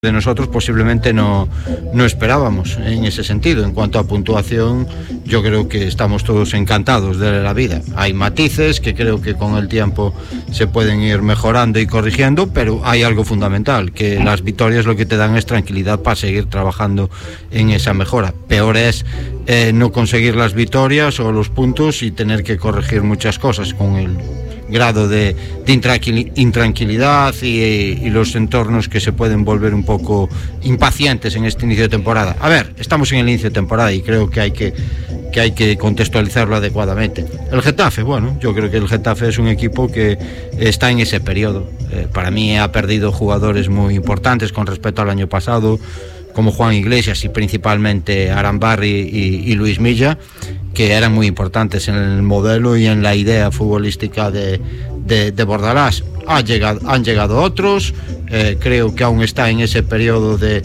de nosotros posiblemente no esperábamos en ese sentido. En cuanto a puntuación, yo creo que estamos todos encantados de la vida. Hay matices que creo que con el tiempo se pueden ir mejorando y corrigiendo, pero hay algo fundamental, que las victorias lo que te dan es tranquilidad para seguir trabajando en esa mejora. Peor es no conseguir las victorias o los puntos y tener que corregir muchas cosas con el grado de intranquilidad y los entornos que se pueden volver un poco impacientes en este inicio de temporada. A ver, estamos en el inicio de temporada y creo que hay que contextualizarlo adecuadamente. El Getafe, bueno, yo creo que el Getafe es un equipo que está en ese periodo. Para mí ha perdido jugadores muy importantes con respecto al año pasado, como Juan Iglesias y principalmente Arambarri y Luis Milla, que eran muy importantes en el modelo y en la idea futbolística de Bordalás. Han llegado otros, creo que aún está en ese periodo de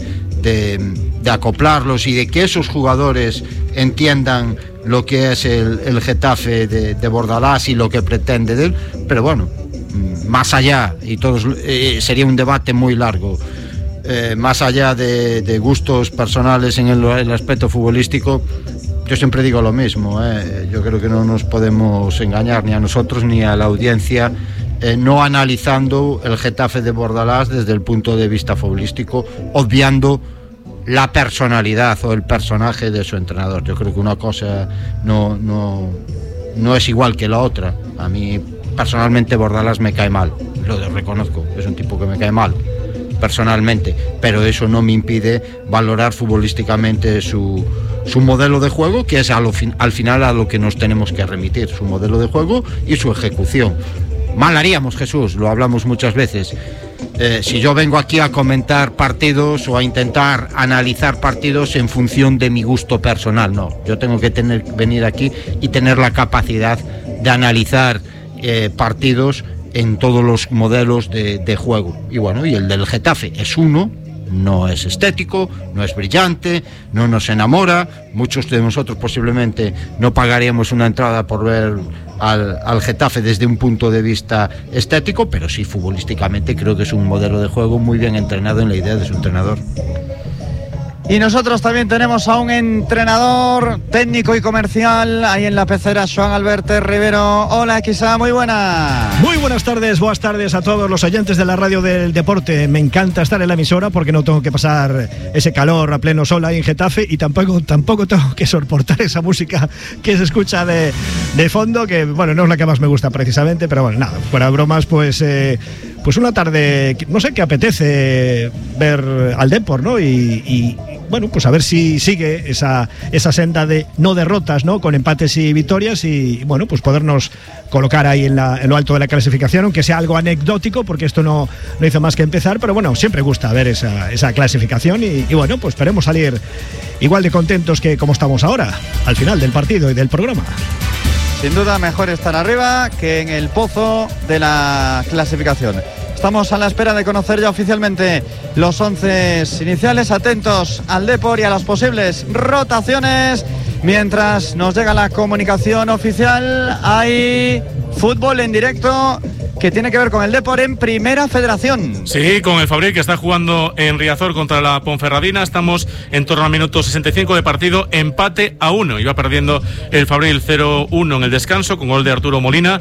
acoplarlos y de que esos jugadores entiendan lo que es el Getafe de Bordalás y lo que pretende de él, pero bueno, más allá, y todos sería un debate muy largo, más allá de gustos personales en el aspecto futbolístico, yo siempre digo lo mismo, yo creo que no nos podemos engañar ni a nosotros ni a la audiencia, no analizando el Getafe de Bordalás desde el punto de vista futbolístico, obviando la personalidad o el personaje de su entrenador. Yo creo que una cosa no es igual que la otra. A mí personalmente Bordalás me cae mal, lo reconozco, es un tipo que me cae mal personalmente, pero eso no me impide valorar futbolísticamente su modelo de juego, que es al final a lo que nos tenemos que remitir, su modelo de juego y su ejecución. Mal haríamos, Jesús, lo hablamos muchas veces, si yo vengo aquí a comentar partidos o a intentar analizar partidos en función de mi gusto personal. No, yo tengo que venir aquí y tener la capacidad de analizar partidos en todos los modelos de juego. Y bueno, y el del Getafe es uno, no es estético, no es brillante, no nos enamora. Muchos de nosotros posiblemente no pagaríamos una entrada por ver al Getafe desde un punto de vista estético, pero sí futbolísticamente creo que es un modelo de juego muy bien entrenado en la idea de su entrenador. Y nosotros también tenemos a un entrenador técnico y comercial ahí en la pecera, Joan Alberto Rivero. Hola, Quizá, muy buenas. Muy buenas tardes a todos los oyentes de la radio del deporte. Me encanta estar en la emisora porque no tengo que pasar ese calor a pleno sol ahí en Getafe y tampoco tengo que soportar esa música que se escucha de fondo, que bueno, no es la que más me gusta precisamente, pero bueno, nada, fuera bromas, pues una tarde, no sé, qué apetece ver al Depor, ¿no? Y bueno, pues a ver si sigue esa senda de no derrotas, ¿no? Con empates y victorias y bueno, pues podernos colocar ahí en lo alto de la clasificación, aunque sea algo anecdótico, porque esto no hizo más que empezar, pero bueno, siempre gusta ver esa clasificación y bueno, pues esperemos salir igual de contentos que como estamos ahora, al final del partido y del programa. Sin duda, mejor estar arriba que en el pozo de la clasificación. Estamos a la espera de conocer ya oficialmente los 11 iniciales. Atentos al Depor y a las posibles rotaciones. Mientras nos llega la comunicación oficial, hay fútbol en directo que tiene que ver con el Depor en Primera Federación. Sí, con el Fabril, que está jugando en Riazor contra la Ponferradina. Estamos en torno al minuto 65 de partido, empate a 1. Iba perdiendo el Fabril 0-1 en el descanso con gol de Arturo Molina.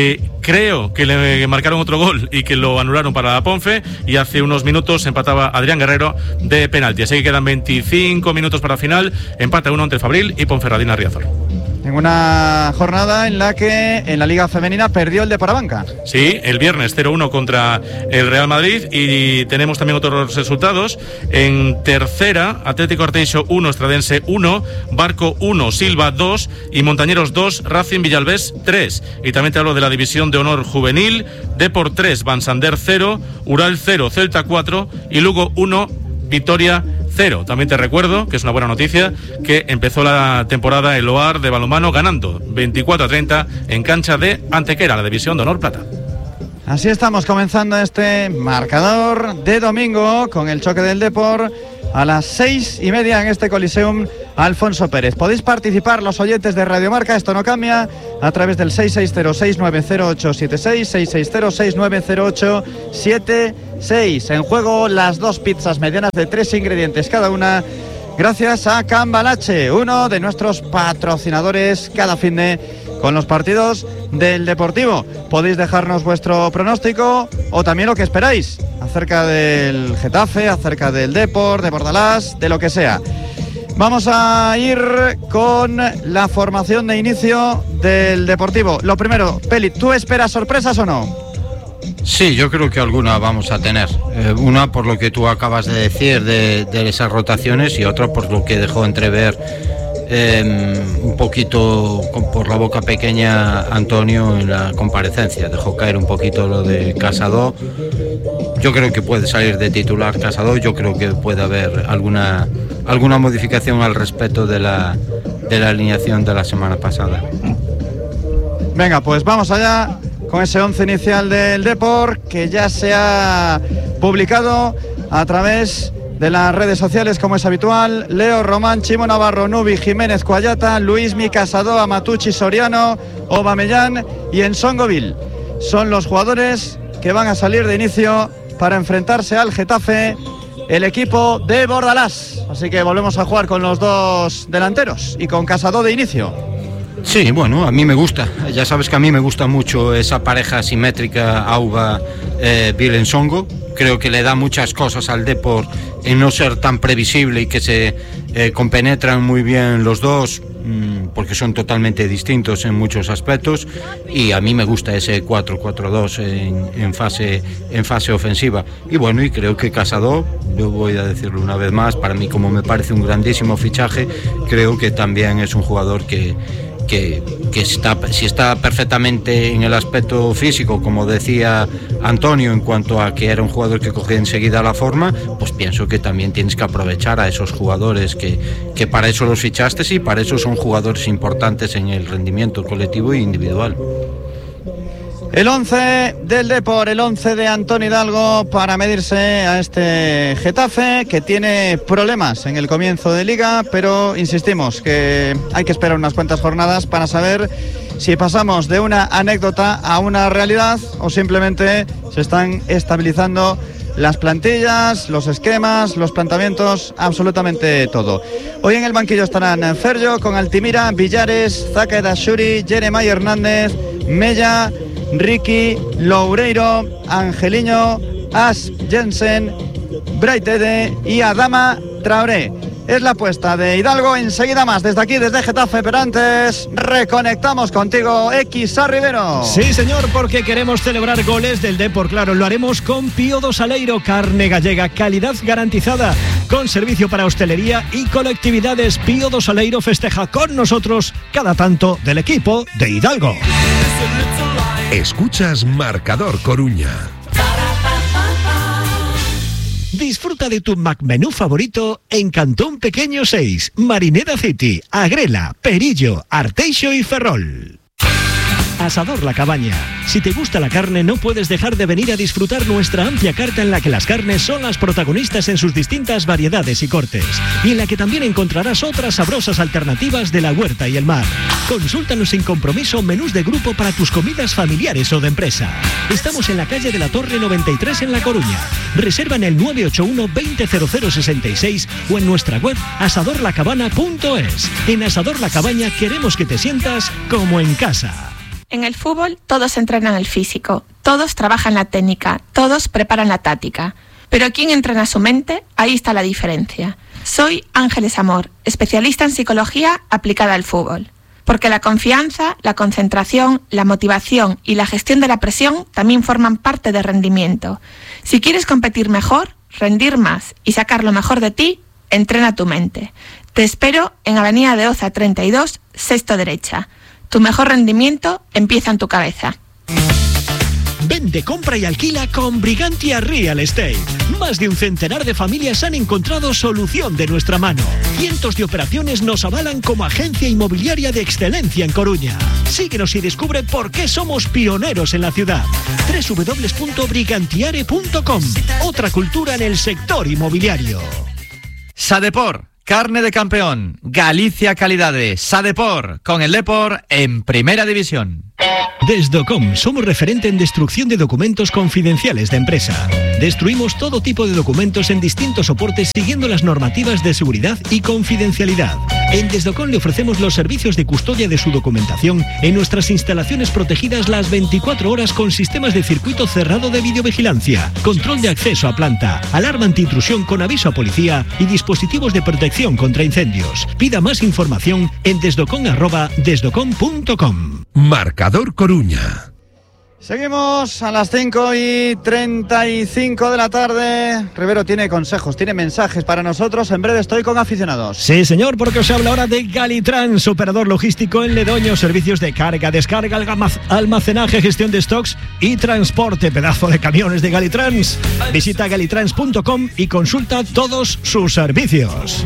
Creo que le marcaron otro gol y que lo anularon para la Ponfe, y hace unos minutos empataba Adrián Guerrero de penalti. Así que quedan 25 minutos para final, empate a 1 entre el Fabril y Ponferradina Riazor. En una jornada en la que en la Liga Femenina perdió el Depor Abanca. Sí, el viernes 0-1 contra el Real Madrid, y tenemos también otros resultados. En tercera, Atlético Arteixo 1, Estradense 1, Barco 1, Silva 2 y Montañeros 2, Racing Villalbés 3. Y también te hablo de la División de Honor Juvenil: Depor 3, Vansander 0, Ural 0, Celta 4 y Lugo 1, Vitoria 0. También te recuerdo, que es una buena noticia, que empezó la temporada el Oar de balonmano ganando 24-30 en cancha de Antequera, la División de Honor Plata. Así estamos comenzando este marcador de domingo con el choque del Depor a las 6:30 en este Coliseum Alfonso Pérez. Podéis participar los oyentes de Radio Marca, esto no cambia, a través del 660-690-876, 660-690-876. En juego las 2 pizzas medianas de 3 ingredientes cada una, gracias a Cambalache, uno de nuestros patrocinadores cada fin de con los partidos del Deportivo. Podéis dejarnos vuestro pronóstico o también lo que esperáis acerca del Getafe, acerca del Depor, de Bordalás, de lo que sea. Vamos a ir con la formación de inicio del Deportivo. Lo primero, Peli, ¿tú esperas sorpresas o no? Sí, yo creo que alguna vamos a tener. Una por lo que tú acabas de decir de esas rotaciones y otra por lo que dejó entrever un poquito por la boca pequeña Antonio en la comparecencia. Dejó caer un poquito lo de Casado. Yo creo que puede salir de titular Casado. Yo creo que puede haber alguna modificación al respecto de la alineación de la semana pasada. Venga, pues vamos allá con ese 11 inicial del Depor, que ya se ha publicado a través de las redes sociales, como es habitual. Leo, Román, Chimo Navarro, Nubi, Jiménez, Cuayata, Luismi, Casado, Amatucci, Soriano, Aubameyang y Ensongoville. Son los jugadores que van a salir de inicio para enfrentarse al Getafe, el equipo de Bordalás. Así que volvemos a jugar con los 2 delanteros y con Casado de inicio. Sí, bueno, a mí me gusta. Ya sabes que a mí me gusta mucho esa pareja simétrica Auba-Vilensongo. Creo que le da muchas cosas al Depor en no ser tan previsible y que se compenetran muy bien los dos, porque son totalmente distintos en muchos aspectos, y a mí me gusta ese 4-4-2 en fase ofensiva. Y bueno, y creo que Casado, yo voy a decirlo una vez más, para mí, como me parece un grandísimo fichaje, creo que también es un jugador que si está perfectamente en el aspecto físico, como decía Antonio, en cuanto a que era un jugador que cogía enseguida la forma, pues pienso que también tienes que aprovechar a esos jugadores que para eso los fichaste, y para eso son jugadores importantes en el rendimiento colectivo e individual. El 11 del Depor, el 11 de Antonio Hidalgo para medirse a este Getafe, que tiene problemas en el comienzo de Liga, pero insistimos que hay que esperar unas cuantas jornadas para saber si pasamos de una anécdota a una realidad o simplemente se están estabilizando las plantillas, los esquemas, los planteamientos, absolutamente todo. Hoy en el banquillo estarán Ferjo con Altimira, Villares, Zaka Edashuri, Jeremai Hernández, Mella, Ricky, Loureiro, Angeliño, Ash Jensen, Braitede y Adama Traoré. Es la apuesta de Hidalgo. Enseguida más desde aquí, desde Getafe, pero antes reconectamos contigo, X Rivero. Sí, señor, porque queremos celebrar goles del Depor. Claro, lo haremos con Pío do Saleiro, carne gallega, calidad garantizada, con servicio para hostelería y colectividades. Pío do Saleiro festeja con nosotros cada tanto del equipo de Hidalgo. Escuchas Marcador Coruña. Disfruta de tu McMenú favorito en Cantón Pequeño 6, Marineda City, Agrela, Perillo, Arteixo y Ferrol. Asador La Cabaña. Si te gusta la carne, no puedes dejar de venir a disfrutar nuestra amplia carta, en la que las carnes son las protagonistas en sus distintas variedades y cortes, y en la que también encontrarás otras sabrosas alternativas de la huerta y el mar. Consúltanos sin compromiso menús de grupo para tus comidas familiares o de empresa. Estamos en la calle de la Torre 93 en La Coruña. Reserva en el 981 200066 o en nuestra web asadorlacabana.es. En Asador La Cabaña queremos que te sientas como en casa. En el fútbol todos entrenan el físico, todos trabajan la técnica, todos preparan la táctica. Pero ¿quién entrena su mente? Ahí está la diferencia. Soy Ángeles Amor, especialista en psicología aplicada al fútbol. Porque la confianza, la concentración, la motivación y la gestión de la presión también forman parte del rendimiento. Si quieres competir mejor, rendir más y sacar lo mejor de ti, entrena tu mente. Te espero en Avenida de Oza 32, sexto derecha. Tu mejor rendimiento empieza en tu cabeza. Vende, compra y alquila con Brigantia Real Estate. Más de un centenar de familias han encontrado solución de nuestra mano. Cientos de operaciones nos avalan como agencia inmobiliaria de excelencia en Coruña. Síguenos y descubre por qué somos pioneros en la ciudad. www.brigantiare.com. Otra cultura en el sector inmobiliario. Sadepor, Carne de campeón, Galicia Calidades, Sadepor, con el Depor en Primera División. Desdocom, somos referente en destrucción de documentos confidenciales de empresa. Destruimos todo tipo de documentos en distintos soportes siguiendo las normativas de seguridad y confidencialidad. En Desdocom le ofrecemos los servicios de custodia de su documentación en nuestras instalaciones protegidas las 24 horas con sistemas de circuito cerrado de videovigilancia, control de acceso a planta, alarma antiintrusión con aviso a policía y dispositivos de protección contra incendios. Pida más información en desdocom@desdocom.com. Marcador Coruña. Seguimos a las 5:35 de la tarde. Rivero tiene consejos, tiene mensajes para nosotros. En breve estoy con aficionados. Sí, señor, porque os habla ahora de Galitrans, operador logístico en Ledoño, servicios de carga, descarga, almacenaje, gestión de stocks y transporte. Pedazo de camiones de Galitrans. Visita galitrans.com y consulta todos sus servicios.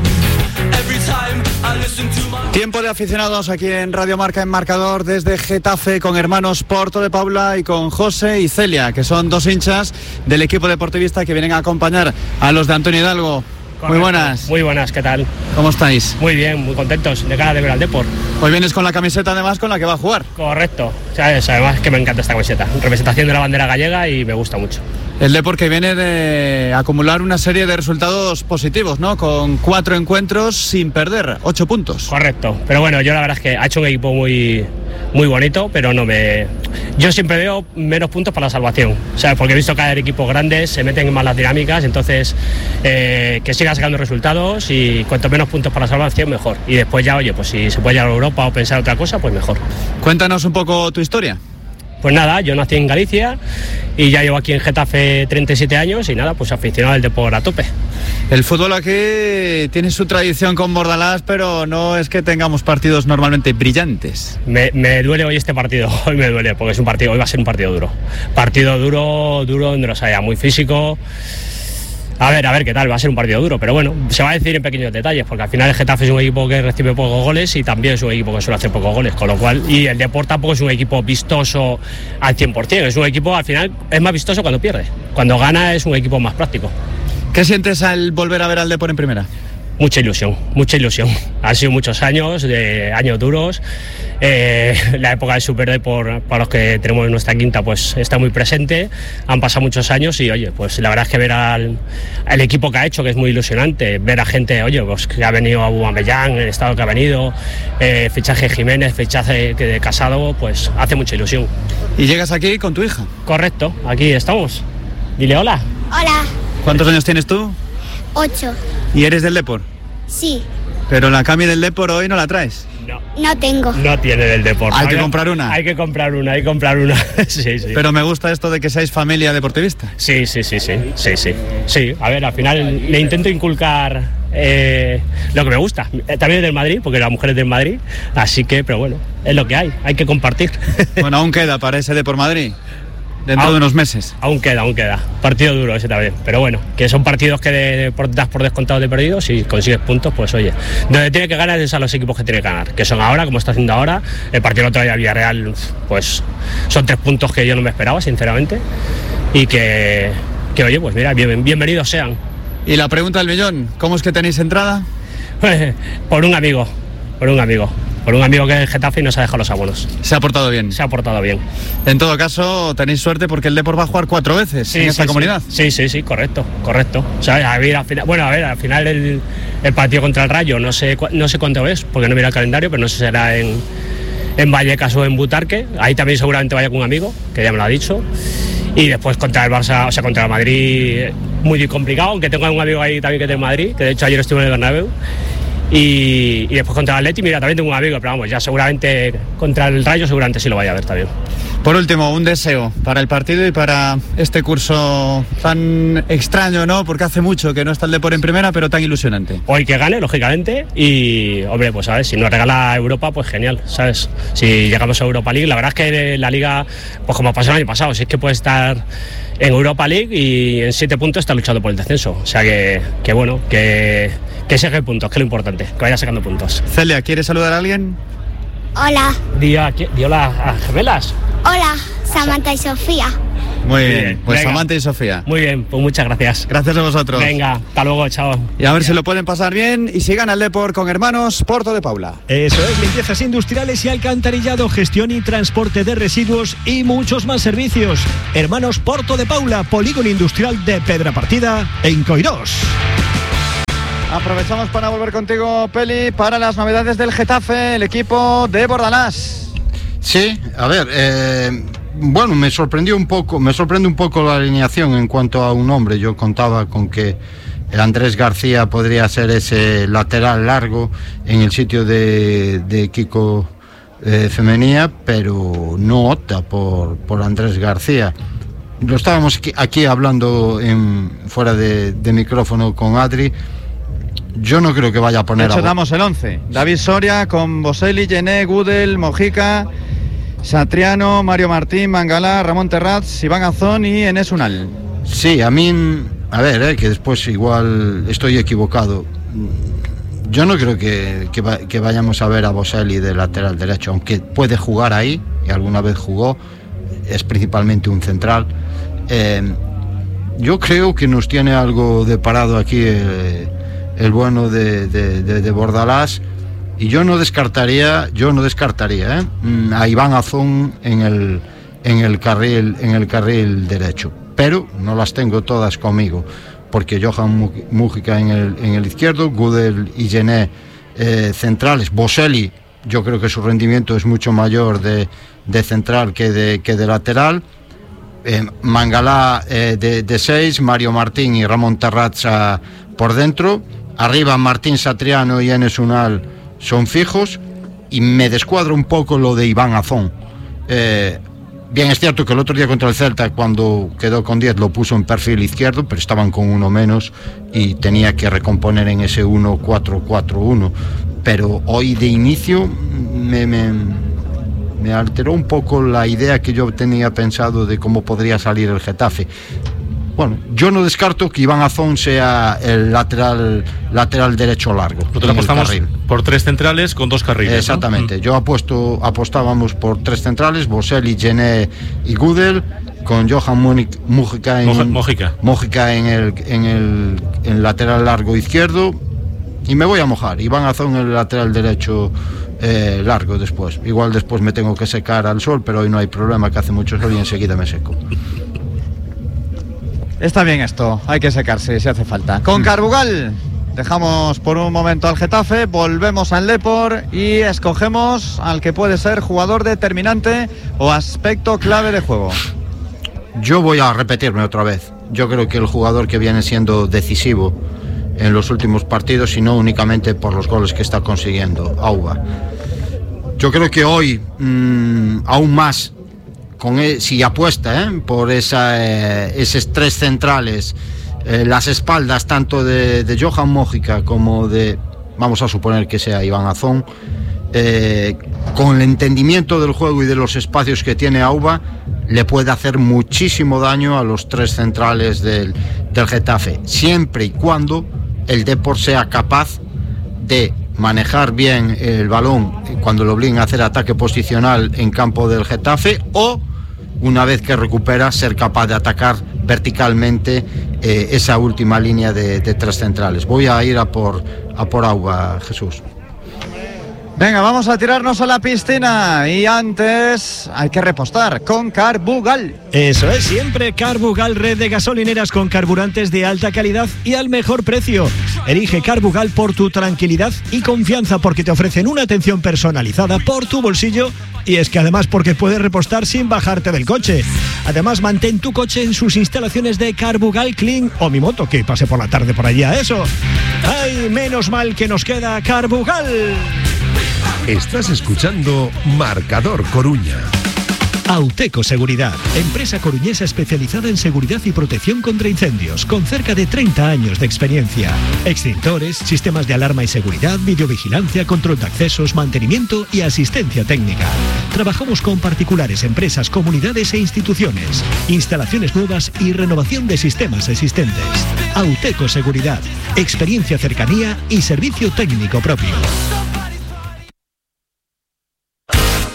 Tiempo de aficionados aquí en Radio Marca en Marcador desde Getafe con hermanos Porto de Paula y con José y Celia, que son dos hinchas del equipo deportivista que vienen a acompañar a los de Antonio Hidalgo. Correcto. Muy buenas. Muy buenas, ¿qué tal? ¿Cómo estáis? Muy bien, muy contentos de cara de ver al Depor. Hoy vienes con la camiseta además con la que va a jugar. Correcto, ¿sabes? Además que me encanta esta camiseta. Representación de la bandera gallega y me gusta mucho. El Depor que viene de acumular una serie de resultados positivos, ¿no? Con 4 encuentros sin perder, 8 puntos. Correcto, pero bueno, yo la verdad es que ha hecho un equipo muy bonito, pero yo siempre veo menos puntos para la salvación, ¿sabes? Porque he visto caer equipos grandes, se meten en malas dinámicas, entonces que siga sacando resultados y cuanto menos puntos para la salvación, mejor. Y después ya, oye, pues si se puede llegar a Europa o pensar otra cosa, pues mejor. Cuéntanos un poco tu historia. Pues nada, yo nací en Galicia y ya llevo aquí en Getafe 37 años y nada, pues aficionado al Depor a tope. El fútbol aquí tiene su tradición con Bordalás, pero no es que tengamos partidos normalmente brillantes. Me duele hoy este partido, hoy me duele, porque hoy va a ser un partido duro. Partido duro, donde los haya, muy físico. A ver qué tal, va a ser un partido duro, pero bueno, se va a decir en pequeños detalles, porque al final el Getafe es un equipo que recibe pocos goles y también es un equipo que suele hacer pocos goles, con lo cual, y el Depor tampoco es un equipo vistoso al 100%, es un equipo, al final, es más vistoso cuando pierde, cuando gana es un equipo más práctico. ¿Qué sientes al volver a ver al Depor en primera? Mucha ilusión. Han sido muchos años, años duros. La época de Super Depor, para los que tenemos en nuestra quinta, pues está muy presente. Han pasado muchos años y, oye, pues la verdad es que ver al equipo que ha hecho, que es muy ilusionante, ver a gente, oye, pues que ha venido a Aubameyang, en el estado que ha venido, fichaje de Jiménez, fichaje de Casado, pues hace mucha ilusión. ¿Y llegas aquí con tu hija? Correcto, aquí estamos. Dile hola. Hola. ¿Cuántos años tienes tú? 8. ¿Y eres del Depor? Sí. Pero la cami del Depor hoy no la traes. No tengo. No tiene del Depor. Hay que comprar una. Hay que comprar una. Sí. Pero me gusta esto de que seáis familia deportivista. Sí. Sí, a ver, al final le intento inculcar lo que me gusta. También es del Madrid, porque la mujer es del Madrid. Así que, pero bueno, es lo que hay que compartir. Bueno, aún queda para ese Depor Madrid. Dentro de unos meses. Aún queda. Partido duro ese también. Pero bueno, que son partidos que das por descontado de perdidos. Si consigues puntos, pues oye. Donde tiene que ganar es a los equipos que tiene que ganar. Que son ahora, como está haciendo ahora. El partido otro día Villarreal, pues son 3 puntos que yo no me esperaba, sinceramente. Y que oye, pues mira, bienvenidos sean. Y la pregunta del millón, ¿cómo es que tenéis entrada? Por un amigo que es el Getafe y nos ha dejado los abonos. Se ha portado bien. En todo caso, tenéis suerte porque el Depor va a jugar 4 veces en esta comunidad. Sí, correcto. O sea, al final el partido contra el Rayo, no sé cuánto es, porque no mira el calendario, pero no sé si será en Vallecas o en Butarque. Ahí también seguramente vaya con un amigo, que ya me lo ha dicho. Y después contra el Barça, o sea, contra el Madrid, muy complicado, aunque tengo un amigo ahí también que es de Madrid, que de hecho ayer estuve en el Bernabéu. Y después contra el Atleti, mira, también tengo un amigo, pero vamos, ya seguramente contra el Rayo seguramente sí lo vaya a ver también. Por último, un deseo para el partido y para este curso tan extraño, ¿no? Porque hace mucho que no está el Depor en primera, pero tan ilusionante. Hoy que gane, lógicamente, y, hombre, pues sabes, si nos regala Europa, pues genial, ¿sabes? Si llegamos a Europa League, la verdad es que la Liga, pues como pasó el año pasado, si es que puede estar en Europa League y en 7 puntos está luchando por el descenso. O sea que bueno, que saque puntos, que es lo importante, que vaya sacando puntos. Celia, ¿quieres saludar a alguien? Hola. Di hola a gemelas. Hola, Samantha y Sofía. Muy bien, pues venga. Samantha y Sofía. Muy bien, pues muchas gracias. Gracias a vosotros. Venga, hasta luego, chao. Y a ver si lo pueden pasar bien y sigan al Depor con Hermanos Porto de Paula. Eso es, limpiezas industriales y alcantarillado, gestión y transporte de residuos y muchos más servicios. Hermanos Porto de Paula, polígono industrial de Pedrapartida, en Coirós. Aprovechamos para volver contigo, Peli, para las novedades del Getafe, el equipo de Bordalás. Sí, a ver, bueno, me sorprende un poco la alineación en cuanto a un hombre. Yo contaba con que Andrés García podría ser ese lateral largo en el sitio de Kiko Femenía, pero no opta por Andrés García. Lo estábamos aquí hablando fuera de micrófono con Adri. Yo no creo que vaya a poner. De hecho, damos el 11. David Soria con Boselli, Gené, Gudel, Mojica, Satriano, Mario Martín, Mangalá, Ramón Terraz, Iván Azón y Enes Unal. Sí, a mí, a ver, que después igual estoy equivocado. Yo no creo que vayamos a ver a Boselli de lateral derecho, aunque puede jugar ahí, y alguna vez jugó, es principalmente un central. Yo creo que nos tiene algo de parado aquí el bueno de Bordalás, y yo no descartaría a Iván Azón en el carril derecho, pero no las tengo todas conmigo, porque Johan Mújica en el izquierdo, Gudel y Gené centrales. Boselli, yo creo que su rendimiento es mucho mayor de central que de lateral. Mangalá de 6, Mario Martín y Ramón Terrazza por dentro. Arriba Martín Satriano y Enes Unal son fijos, y me descuadra un poco lo de Iván Azón. Bien, es cierto que el otro día contra el Celta, cuando quedó con 10, lo puso en perfil izquierdo, pero estaban con uno menos y tenía que recomponer en ese 1-4-4-1. Pero hoy de inicio me alteró un poco la idea que yo tenía pensado de cómo podría salir el Getafe. Bueno, yo no descarto que Iván Azón sea el lateral derecho largo. Nosotros apostamos por 3 centrales con 2 carriles. Exactamente, ¿no? Yo apostábamos por 3 centrales, Boselli, Gené y Gudel, con Johan Mújica en el lateral largo izquierdo, y me voy a mojar. Iván Azón en el lateral derecho largo después. Igual después me tengo que secar al sol, pero hoy no hay problema, que hace mucho sol y enseguida me seco. Está bien esto, hay que secarse si hace falta. Con Carbugal dejamos por un momento al Getafe, volvemos al Depor y escogemos al que puede ser jugador determinante o aspecto clave de juego. Yo voy a repetirme otra vez. Yo creo que el jugador que viene siendo decisivo en los últimos partidos, y no únicamente por los goles que está consiguiendo, Auba. Yo creo que hoy aún más, si apuesta por esos 3 centrales, las espaldas tanto de Johan Mújica como de, vamos a suponer que sea Iván Azón, con el entendimiento del juego y de los espacios que tiene Auba, le puede hacer muchísimo daño a los 3 centrales del Getafe, siempre y cuando el Depor sea capaz de manejar bien el balón cuando lo obliguen a hacer ataque posicional en campo del Getafe, o una vez que recupera ser capaz de atacar verticalmente esa última línea de 3 centrales. Voy a ir a por Auba, Jesús. Venga, vamos a tirarnos a la piscina, y antes hay que repostar con Carbugal. Eso es, siempre Carbugal, red de gasolineras con carburantes de alta calidad y al mejor precio. Elige Carbugal por tu tranquilidad y confianza, porque te ofrecen una atención personalizada por tu bolsillo, y es que además porque puedes repostar sin bajarte del coche. Además, mantén tu coche en sus instalaciones de Carbugal Clean, o mi moto, que pase por la tarde por allí a eso. ¡Ay, menos mal que nos queda Carbugal! Estás escuchando Marcador Coruña. Auteco Seguridad, empresa coruñesa especializada en seguridad y protección contra incendios, con cerca de 30 años de experiencia. Extintores, sistemas de alarma y seguridad, videovigilancia, control de accesos, mantenimiento y asistencia técnica. Trabajamos con particulares, empresas, comunidades e instituciones. Instalaciones nuevas y renovación de sistemas existentes. Auteco Seguridad, experiencia, cercanía y servicio técnico propio.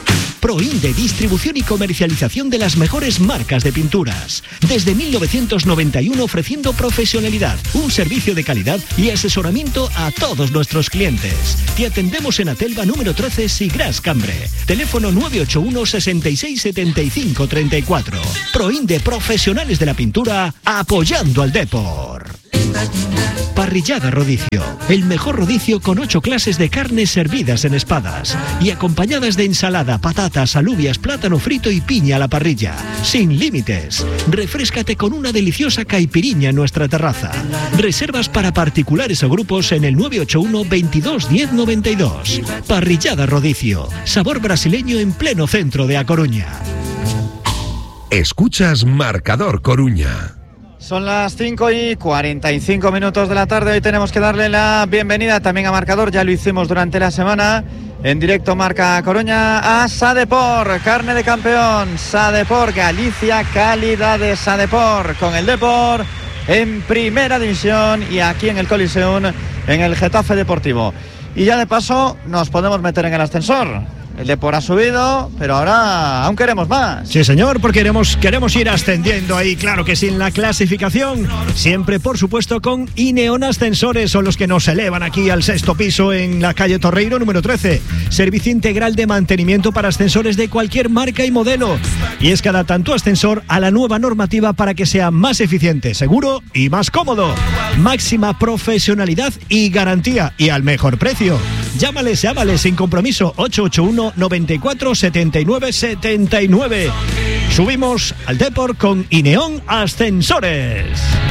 Proinde, distribución y comercialización de las mejores marcas de pinturas. Desde 1991 ofreciendo profesionalidad, un servicio de calidad y asesoramiento a todos nuestros clientes. Te atendemos en Atelva número 13, Sigras, Cambre. Teléfono 981 66 75 34. Proinde, profesionales de la pintura, apoyando al Depor. Parrillada Rodicio, el mejor rodicio con 8 clases de carnes servidas en espadas y acompañadas de ensalada, patatas, alubias, plátano frito y piña a la parrilla. Sin límites. Refréscate con una deliciosa caipiriña en nuestra terraza. Reservas para particulares o grupos en el 981 22 10 92. Parrillada Rodicio, sabor brasileño en pleno centro de A Coruña. Escuchas Marcador Coruña. Son las 5:45 de la tarde. Hoy tenemos que darle la bienvenida también a Marcador. Ya lo hicimos durante la semana. En directo Marca Coruña a Sadepor, carne de campeón. Sadepor, Galicia, calidad de Sadepor. Con el Depor en primera división y aquí en el Coliseum, en el Getafe Deportivo. Y ya de paso nos podemos meter en el ascensor. El Depor ha subido, pero ahora aún queremos más. Sí, señor, porque queremos ir ascendiendo ahí, claro que sí, en la clasificación. Siempre, por supuesto, con Ineon Ascensores, son los que nos elevan aquí al 6º piso en la calle Torreiro, número 13. Servicio integral de mantenimiento para ascensores de cualquier marca y modelo. Y es que adaptan tu ascensor a la nueva normativa para que sea más eficiente, seguro y más cómodo. Máxima profesionalidad y garantía, y al mejor precio. Llámales sin compromiso, 881 94 79 79. Subimos al Depor con Ineon Ascensores.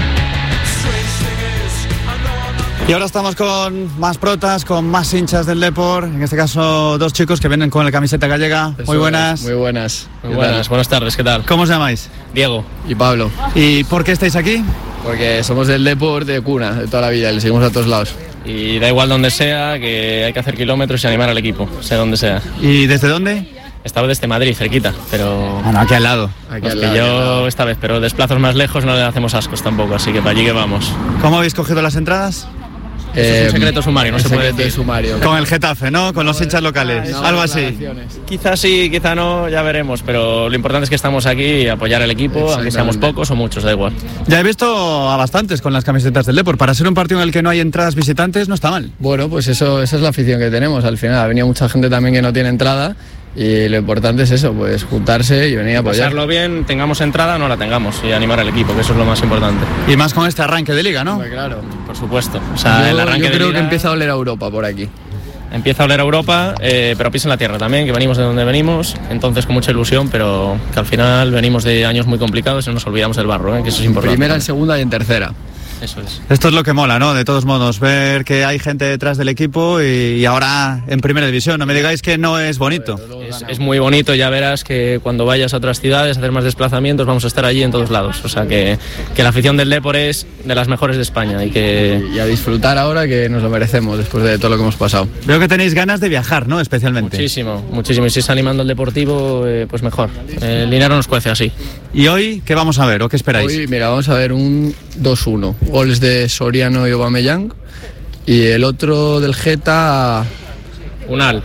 Y ahora estamos con más protas, con más hinchas del Depor. En este caso, 2 chicos que vienen con la camiseta gallega. Muy buenas. Muy buenas. Buenas tardes, ¿qué tal? ¿Cómo os llamáis? Diego y Pablo. ¿Y por qué estáis aquí? Porque somos del Depor de cuna, de toda la vida, y le seguimos a todos lados. Y da igual donde sea, que hay que hacer kilómetros y animar al equipo, sea donde sea. ¿Y desde dónde? Estaba desde Madrid, cerquita, pero... Bueno, aquí al lado. Nos pilló esta vez, pero desplazos más lejos no le hacemos ascos tampoco, así que para allí que vamos. ¿Cómo habéis cogido las entradas? Eso es un secreto sumario, no se puede decir. Sumario. Con el Getafe, ¿no? Con los hinchas locales, algo así. Quizás sí, quizá no, ya veremos, pero lo importante es que estamos aquí y apoyar al equipo, aunque seamos pocos o muchos, da igual. Ya he visto a bastantes con las camisetas del Depor. Para ser un partido en el que no hay entradas visitantes, no está mal. Bueno, pues esa es la afición que tenemos. Al final ha venido mucha gente también que no tiene entrada. Y lo importante es eso, pues juntarse y venir a apoyar. Pasarlo bien, tengamos entrada o no la tengamos, y animar al equipo, que eso es lo más importante. Y más con este arranque de liga, ¿no? Pues claro, por supuesto. O sea, el arranque yo creo de liga, que empieza a oler a Europa por aquí. Empieza a oler a Europa, pero pisa en la tierra también, que venimos de donde venimos, entonces con mucha ilusión, pero que al final venimos de años muy complicados y no nos olvidamos del barro, que eso es importante. En primera, en segunda y en tercera. Eso es. Esto es lo que mola, ¿no? De todos modos, ver que hay gente detrás del equipo y ahora en primera división. No me digáis que no es bonito. Es muy bonito, ya verás que cuando vayas a otras ciudades a hacer más desplazamientos vamos a estar allí en todos lados. O sea que la afición del Depor es de las mejores de España y a disfrutar ahora, que nos lo merecemos después de todo lo que hemos pasado. Veo que tenéis ganas de viajar, ¿no? Especialmente. Muchísimo. Y si está animando el Deportivo, pues mejor. El dinero nos cuece así. ¿Y hoy qué vamos a ver o qué esperáis? Hoy, mira, vamos a ver un 2-1. Goles de Soriano y Aubameyang. Y el otro del Geta... Puñal.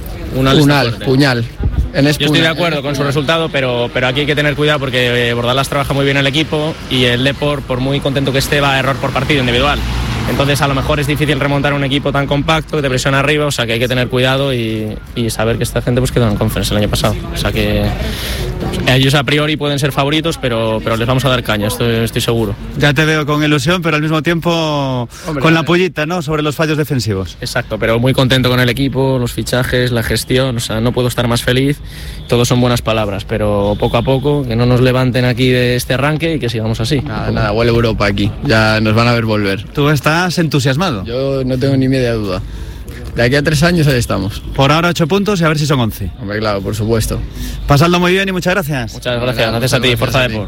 Yo estoy de acuerdo con su resultado, pero aquí hay que tener cuidado porque Bordalás trabaja muy bien el equipo y el Depor, por muy contento que esté, va a error por partido individual. Entonces a lo mejor es difícil remontar un equipo tan compacto, de presión arriba, o sea que hay que tener cuidado y saber que esta gente pues quedó en Conference el año pasado. O sea que ellos a priori pueden ser favoritos, pero les vamos a dar caña, estoy seguro. Ya te veo con ilusión, pero al mismo tiempo con la pollita, ¿no? Sobre los fallos defensivos. Exacto, pero muy contento con el equipo, los fichajes, la gestión, o sea, no puedo estar más feliz. Todos son buenas palabras, pero poco a poco, que no nos levanten aquí de este arranque y que sigamos así. Nada, huele Europa aquí, ya nos van a ver volver. ¿Tú estás entusiasmado? Yo no tengo ni media duda. De aquí a 3 años ahí estamos. Por ahora 8 puntos y a ver si son 11. Hombre, claro, por supuesto. Pasadlo muy bien y muchas gracias. Muchas gracias, gracias a ti, Forza Depor.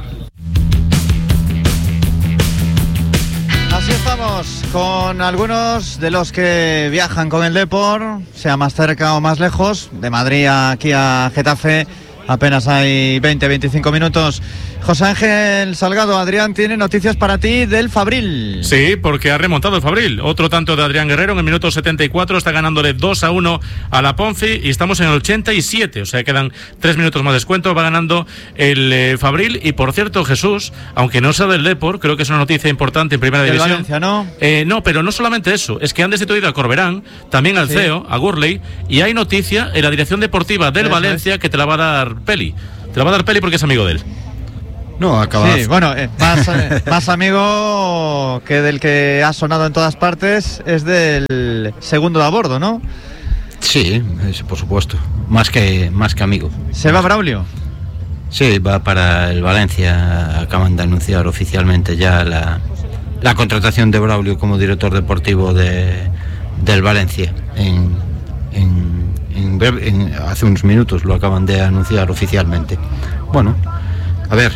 Así estamos con algunos de los que viajan con el Depor, sea más cerca o más lejos, de Madrid aquí a Getafe, Apenas hay 20-25 minutos. José Ángel Salgado, Adrián tiene noticias para ti del Fabril. Sí, porque ha remontado el Fabril. Otro tanto de Adrián Guerrero en el minuto 74, está ganándole 2-1 a la Ponfi y estamos en el 87, o sea, quedan 3 minutos más de descuento, va ganando el Fabril. Y por cierto, Jesús, aunque no sea del Depor, creo que es una noticia importante en Primera División. Valencia, ¿no? No, pero no solamente eso, es que han destituido a Corberán, también al CEO, a Gurley, y hay noticia en la dirección deportiva del Valencia que te la va a dar Peli. Te la va a dar Peli porque es amigo de él. No, acaba. Sí, bueno, más amigo que del que ha sonado en todas partes es del segundo de a bordo, ¿no? Sí, por supuesto. Más que amigo. ¿Se va Braulio? Sí, va para el Valencia. Acaban de anunciar oficialmente ya la contratación de Braulio como director deportivo del Valencia. Hace unos minutos lo acaban de anunciar oficialmente. Bueno, a ver,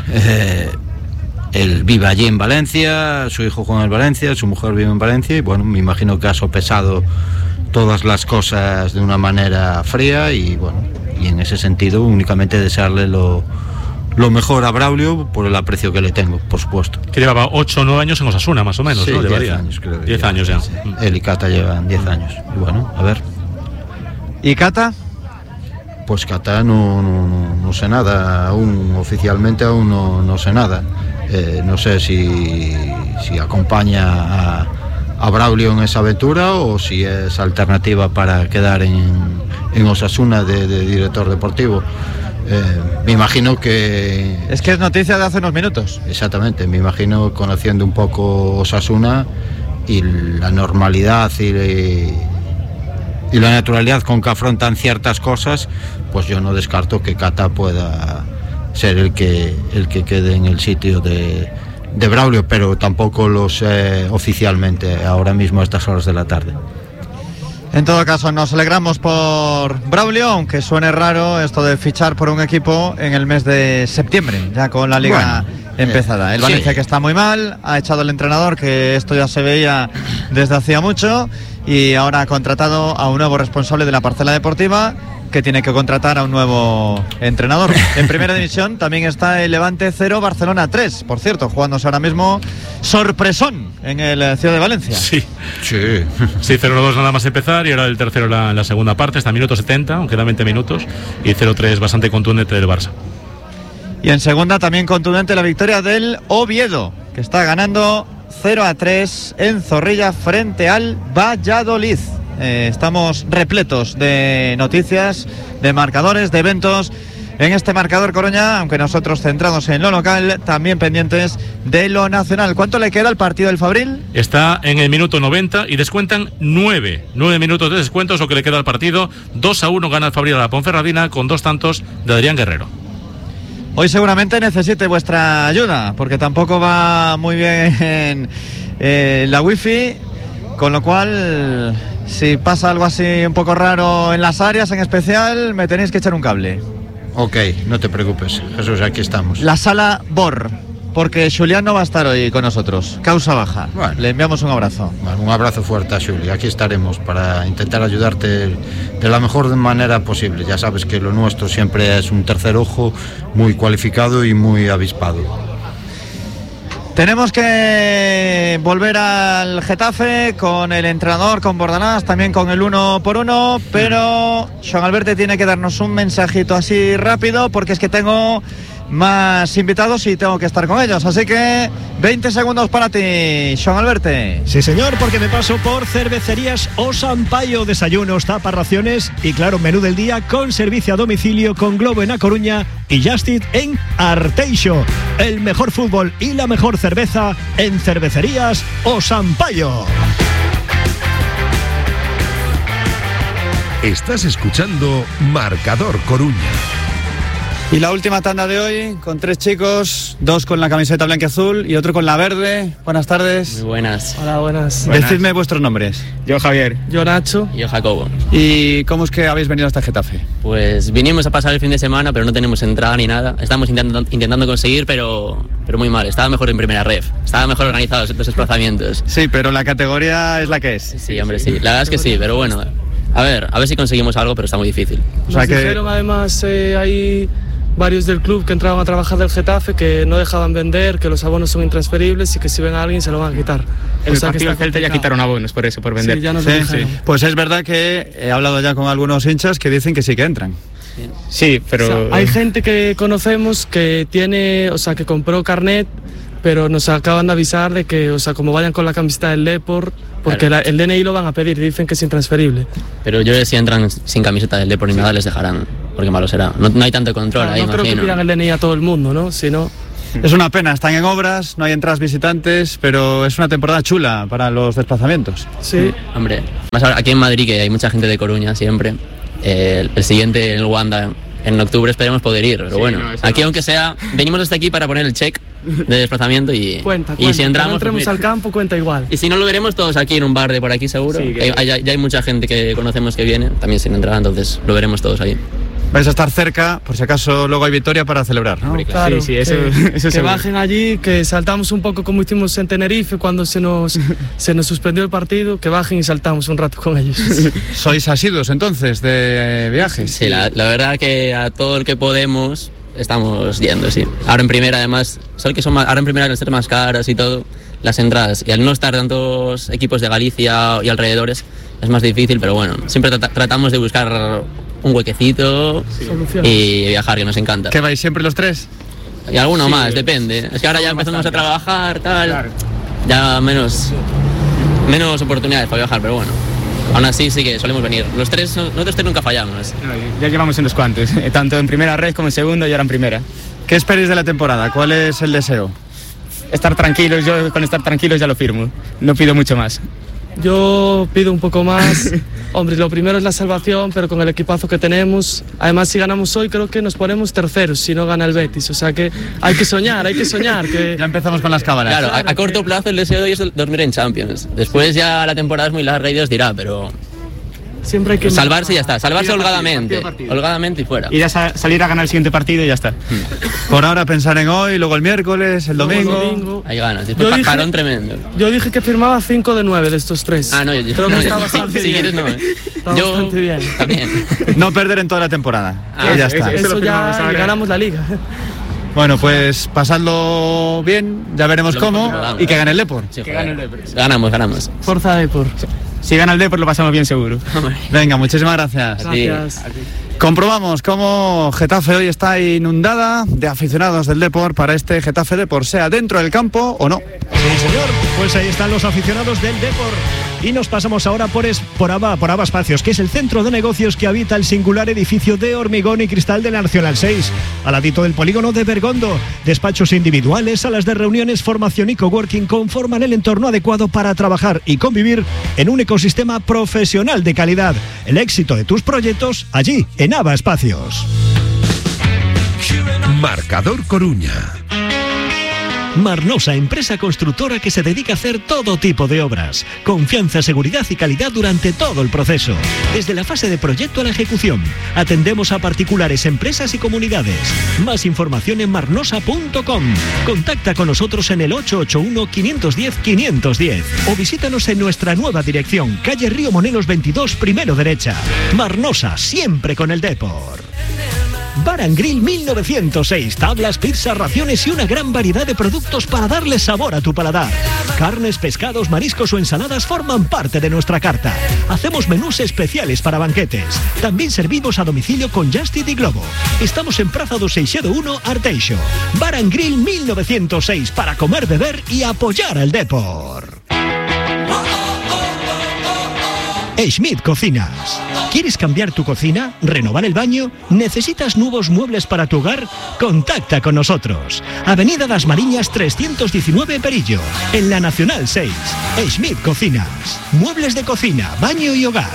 él vive allí en Valencia, su hijo juega en Valencia, su mujer vive en Valencia y bueno, me imagino que ha sopesado todas las cosas de una manera fría y bueno, y en ese sentido únicamente desearle lo mejor a Braulio por el aprecio que le tengo, por supuesto. Que llevaba 8 o 9 años en Osasuna, más o menos, sí, ¿no? 10 años, creo. 10 años ya. Sí. Él y Cata llevan 10 años. Y bueno, a ver. ¿Y Cata? Pues Cata no sé nada, oficialmente aún no sé nada. No sé si acompaña a Braulio en esa aventura o si es alternativa para quedar en Osasuna de director deportivo. Me imagino que... Es que es noticia de hace unos minutos. Exactamente, me imagino, conociendo un poco Osasuna y la normalidad y la naturalidad con que afrontan ciertas cosas, pues yo no descarto que Cata pueda ser el que quede en el sitio de Braulio, pero tampoco lo sé oficialmente ahora mismo a estas horas de la tarde. En todo caso, nos alegramos por Braulio, aunque suene raro esto de fichar por un equipo en el mes de septiembre, ya con la liga empezada. El Valencia, que está muy mal, ha echado al entrenador, que esto ya se veía desde hacía mucho, y ahora ha contratado a un nuevo responsable de la parcela deportiva, que tiene que contratar a un nuevo entrenador. En Primera División también está el Levante 0, Barcelona 3, por cierto, jugándose ahora mismo sorpresón en el Ciudad de Valencia. Sí, 0-2 nada más empezar y ahora el tercero en la segunda parte, está en minuto 70, aunque quedan 20 minutos, y 0-3 bastante contundente del Barça. Y en segunda también contundente la victoria del Oviedo, que está ganando 0-3 en Zorrilla frente al Valladolid. Estamos repletos de noticias, de marcadores, de eventos en este Marcador Coruña, aunque nosotros centrados en lo local, también pendientes de lo nacional. ¿Cuánto le queda al partido del Fabril? Está en el minuto 90 y descuentan 9 minutos de descuento, es lo que le queda al partido. 2-1 gana el Fabril a la Ponferradina con 2 tantos de Adrián Guerrero. Hoy seguramente necesite vuestra ayuda, porque tampoco va muy bien la wifi, con lo cual, si pasa algo así un poco raro en las áreas en especial, me tenéis que echar un cable. Ok, no te preocupes, Jesús, aquí estamos. La sala BOR, porque Julián no va a estar hoy con nosotros, causa baja. Bueno, le enviamos un abrazo. Bueno, un abrazo fuerte a Juli, aquí estaremos para intentar ayudarte de la mejor manera posible. Ya sabes que lo nuestro siempre es un tercer ojo muy cualificado y muy avispado. Tenemos que volver al Getafe con el entrenador, con Bordalás, también con el 1-1, pero Joan Alberto tiene que darnos un mensajito así rápido, porque es que tengo más invitados y tengo que estar con ellos, así que 20 segundos para ti, Joan Alberto. Sí, señor, porque me paso por Cervecerías O Sampaio, desayunos, tapas, raciones y claro, menú del día con servicio a domicilio con Globo en A Coruña y Just Eat en Arteixo. El mejor fútbol y la mejor cerveza en Cervecerías O Sampaio. Estás escuchando Marcador Coruña. Y la última tanda de hoy, con 3 chicos, 2 con la camiseta blanquiazul y otro con la verde. Buenas tardes. Muy buenas. Hola, buenas. Decidme vuestros nombres. Yo Javier. Yo Nacho. Y yo Jacobo. ¿Y cómo es que habéis venido hasta Getafe? Pues vinimos a pasar el fin de semana, pero no tenemos entrada ni nada. Estamos intentando conseguir, pero muy mal. Estaba mejor en primera ref. Estaba mejor organizados los desplazamientos. Sí, pero la categoría es la que es. Sí, hombre, sí. La verdad es que sí, pero bueno. A ver si conseguimos algo, pero está muy difícil. Nos dijeron además ahí varios del club que entraban a trabajar del Getafe que no dejaban vender, que los abonos son intransferibles y que si ven a alguien se lo van a quitar. El partido del Celta ya quitaron abonos por eso, por vender. Sí, ya nos lo dijeron. Pues es verdad que he hablado ya con algunos hinchas que dicen que sí que entran. Sí, pero... O sea, hay gente que conocemos que tiene, o sea, que compró carnet, pero nos acaban de avisar de que, o sea, como vayan con la camiseta del Depor, porque claro, el DNI lo van a pedir, dicen que es intransferible. Pero yo si entran sin camiseta del Depor ni nada les dejarán, porque malo será. No hay tanto control ahí, no creo que pidan el DNI a todo el mundo, ¿no? Si no... Es una pena, están en obras, no hay entradas visitantes, pero es una temporada chula para los desplazamientos. Sí. Hombre, más ahora aquí en Madrid, que hay mucha gente de Coruña siempre, el siguiente en el Wanda en octubre esperemos poder ir, pero bueno, aquí aunque sea, venimos hasta aquí para poner el check de desplazamiento y cuenta, y si entramos, cuando entremos al campo cuenta igual. Y si no, lo veremos todos aquí en un bar de por aquí seguro. Sí, ya hay mucha gente que conocemos que viene también sin entrar, entonces lo veremos todos ahí. Vais a estar cerca, por si acaso luego hay victoria para celebrar, ¿no? Claro, sí, eso que seguro. bajen allí, que saltamos un poco como hicimos en Tenerife cuando se nos suspendió el partido, que bajen y saltamos un rato con ellos. ¿Sois asiduos entonces de viajes? Sí, la verdad que a todo el que podemos estamos yendo, sí. Ahora en primera además, ahora en primera al ser más caras y todo, las entradas, y al no estar tantos equipos de Galicia y alrededores es más difícil, pero bueno, siempre tratamos de buscar un huequecito y viajar, que nos encanta. ¿Qué vais siempre los tres? Y alguno más, depende. Es que ahora ya empezamos a trabajar, tal, claro, ya menos oportunidades para viajar, pero bueno, aún así sí que solemos venir. Nosotros tres nunca fallamos. Ya llevamos unos cuantos, tanto en primera red como en segunda y ahora en primera. ¿Qué esperáis de la temporada? ¿Cuál es el deseo? Estar tranquilos, yo con estar tranquilos ya lo firmo, no pido mucho más. Yo pido un poco más. Hombre, lo primero es la salvación, pero con el equipazo que tenemos, además si ganamos hoy creo que nos ponemos terceros si no gana el Betis, o sea que hay que soñar que... Ya empezamos con las cábalas. Claro, a corto plazo el deseo de hoy es dormir en Champions. Después ya la temporada es muy larga y Dios dirá, pero... Siempre hay que salvarse y ya está, salvarse holgadamente y fuera. Y ya salir a ganar el siguiente partido y ya está. Por ahora pensar en hoy, luego el miércoles, el domingo. Hay ganas, después parón tremendo. Yo dije que firmaba 5 de 9 de estos 3. Ah, no, yo creo que está bastante bien. Si quieres no, Está bastante bien. También. No perder en toda la temporada. Ya está. Eso ya ganamos la liga. Bueno, pues pasadlo bien, ya veremos cómo, y que gane el Depor. Sí, que gane el Depor. Ganamos. Forza Depor. Si gana el Depor lo pasamos bien seguro. Venga, muchísimas gracias. Gracias. Comprobamos cómo Getafe hoy está inundada de aficionados del Depor para este Getafe Depor, sea dentro del campo o no. Sí, señor. Pues ahí están los aficionados del Depor. Y nos pasamos ahora por ABA Espacios, que es el centro de negocios que habita el singular edificio de hormigón y cristal de la Nacional 6, al ladito del polígono de Bergondo. Despachos individuales, salas de reuniones, formación y coworking conforman el entorno adecuado para trabajar y convivir en un ecosistema profesional de calidad. El éxito de tus proyectos allí, en ABA Espacios. Marcador Coruña. Marnosa, empresa constructora que se dedica a hacer todo tipo de obras. Confianza, seguridad y calidad durante todo el proceso. Desde la fase de proyecto a la ejecución. Atendemos a particulares, empresas y comunidades. Más información en marnosa.com. Contacta con nosotros en el 881-510-510 o visítanos en nuestra nueva dirección, calle Río Monelos 22, primero derecha. Marnosa, siempre con el Depor. Bar and Grill 1906, tablas, pizzas, raciones y una gran variedad de productos para darle sabor a tu paladar. Carnes, pescados, mariscos o ensaladas forman parte de nuestra carta. Hacemos menús especiales para banquetes. También servimos a domicilio con Just Eat y Globo. Estamos en Praza do Seixedo 1, Arteixo. Bar and Grill 1906, para comer, beber y apoyar al Depor. Schmidt Cocinas. ¿Quieres cambiar tu cocina? ¿Renovar el baño? ¿Necesitas nuevos muebles para tu hogar? Contacta con nosotros. Avenida Das Mariñas 319 Perillo, en la Nacional 6. Schmidt Cocinas. Muebles de cocina, baño y hogar.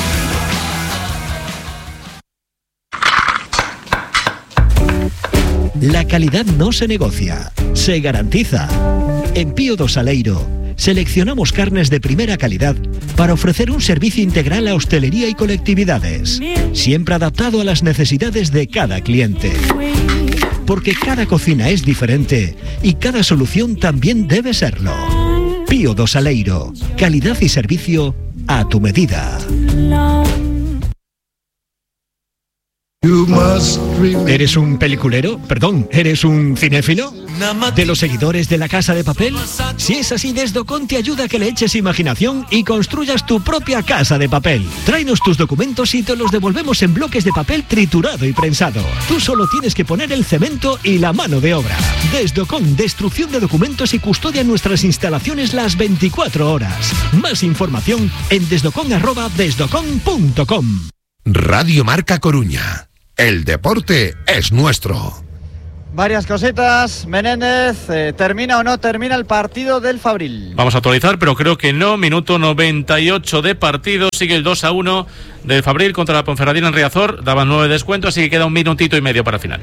La calidad no se negocia, se garantiza. En Pío do Saleiro seleccionamos carnes de primera calidad para ofrecer un servicio integral a hostelería y colectividades, siempre adaptado a las necesidades de cada cliente. Porque cada cocina es diferente y cada solución también debe serlo. Pío do Saleiro, calidad y servicio a tu medida. ¿Eres un peliculero? Perdón, ¿eres un cinéfilo? ¿De los seguidores de La Casa de Papel? Si es así, Desdocon te ayuda a que le eches imaginación y construyas tu propia casa de papel. Tráenos tus documentos y te los devolvemos en bloques de papel triturado y prensado. Tú solo tienes que poner el cemento y la mano de obra. Desdocon, destrucción de documentos y custodia en nuestras instalaciones las 24 horas. Más información en desdocon@desdocon.com. Radio Marca Coruña. El deporte es nuestro. Varias cositas. Menéndez, ¿termina o no termina el partido del Fabril? Vamos a actualizar, pero creo que no. Minuto 98 de partido. Sigue el 2-1 del Fabril contra la Ponferradina en Riazor. Daban 9 descuentos, así que queda un minutito y medio para el final.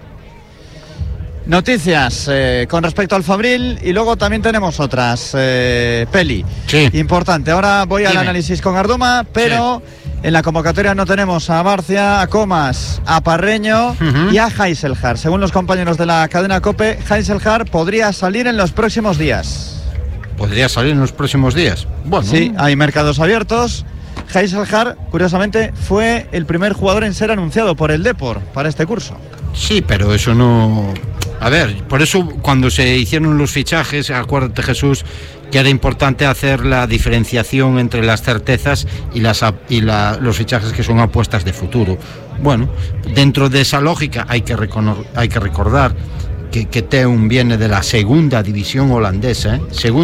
Noticias con respecto al Fabril y luego también tenemos otras. Peli, sí. Importante. Ahora voy al análisis con Arduma, pero en la convocatoria no tenemos a Barcia, a Comas, a Parreño y a Heiselhar. Según los compañeros de la cadena COPE, Heiselhar podría salir en los próximos días. ¿Podría salir en los próximos días? Bueno. Sí, hay mercados abiertos. Heiselhar, curiosamente, fue el primer jugador en ser anunciado por el Depor para este curso. Sí, pero eso no... A ver, por eso cuando se hicieron los fichajes, acuérdate, Jesús, que era importante hacer la diferenciación entre las certezas y los fichajes que son apuestas de futuro. Bueno, dentro de esa lógica hay que recordar que Teun viene de la segunda división holandesa,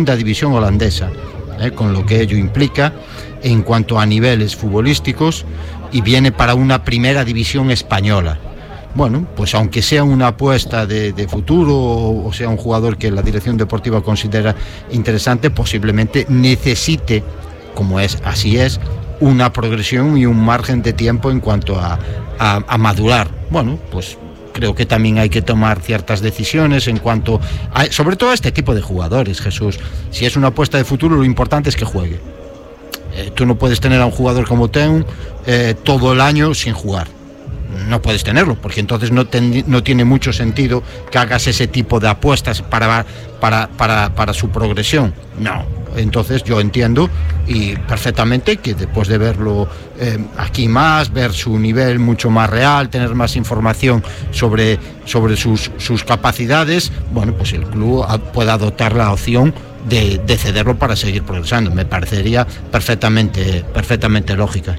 con lo que ello implica en cuanto a niveles futbolísticos, y viene para una primera división española. Bueno, pues aunque sea una apuesta de futuro o sea un jugador que la dirección deportiva considera interesante, posiblemente necesite, así es, una progresión y un margen de tiempo en cuanto a madurar. Bueno, pues creo que también hay que tomar ciertas decisiones en cuanto sobre todo a este tipo de jugadores, Jesús. Si es una apuesta de futuro, lo importante es que juegue. Tú no puedes tener a un jugador como Teun todo el año sin jugar. No puedes tenerlo, porque entonces no tiene mucho sentido que hagas ese tipo de apuestas para su progresión. No, entonces yo entiendo y perfectamente que después de verlo aquí más, ver su nivel mucho más real, tener más información sobre sus capacidades, bueno, pues el club pueda adoptar la opción de cederlo para seguir progresando. Me parecería perfectamente lógica.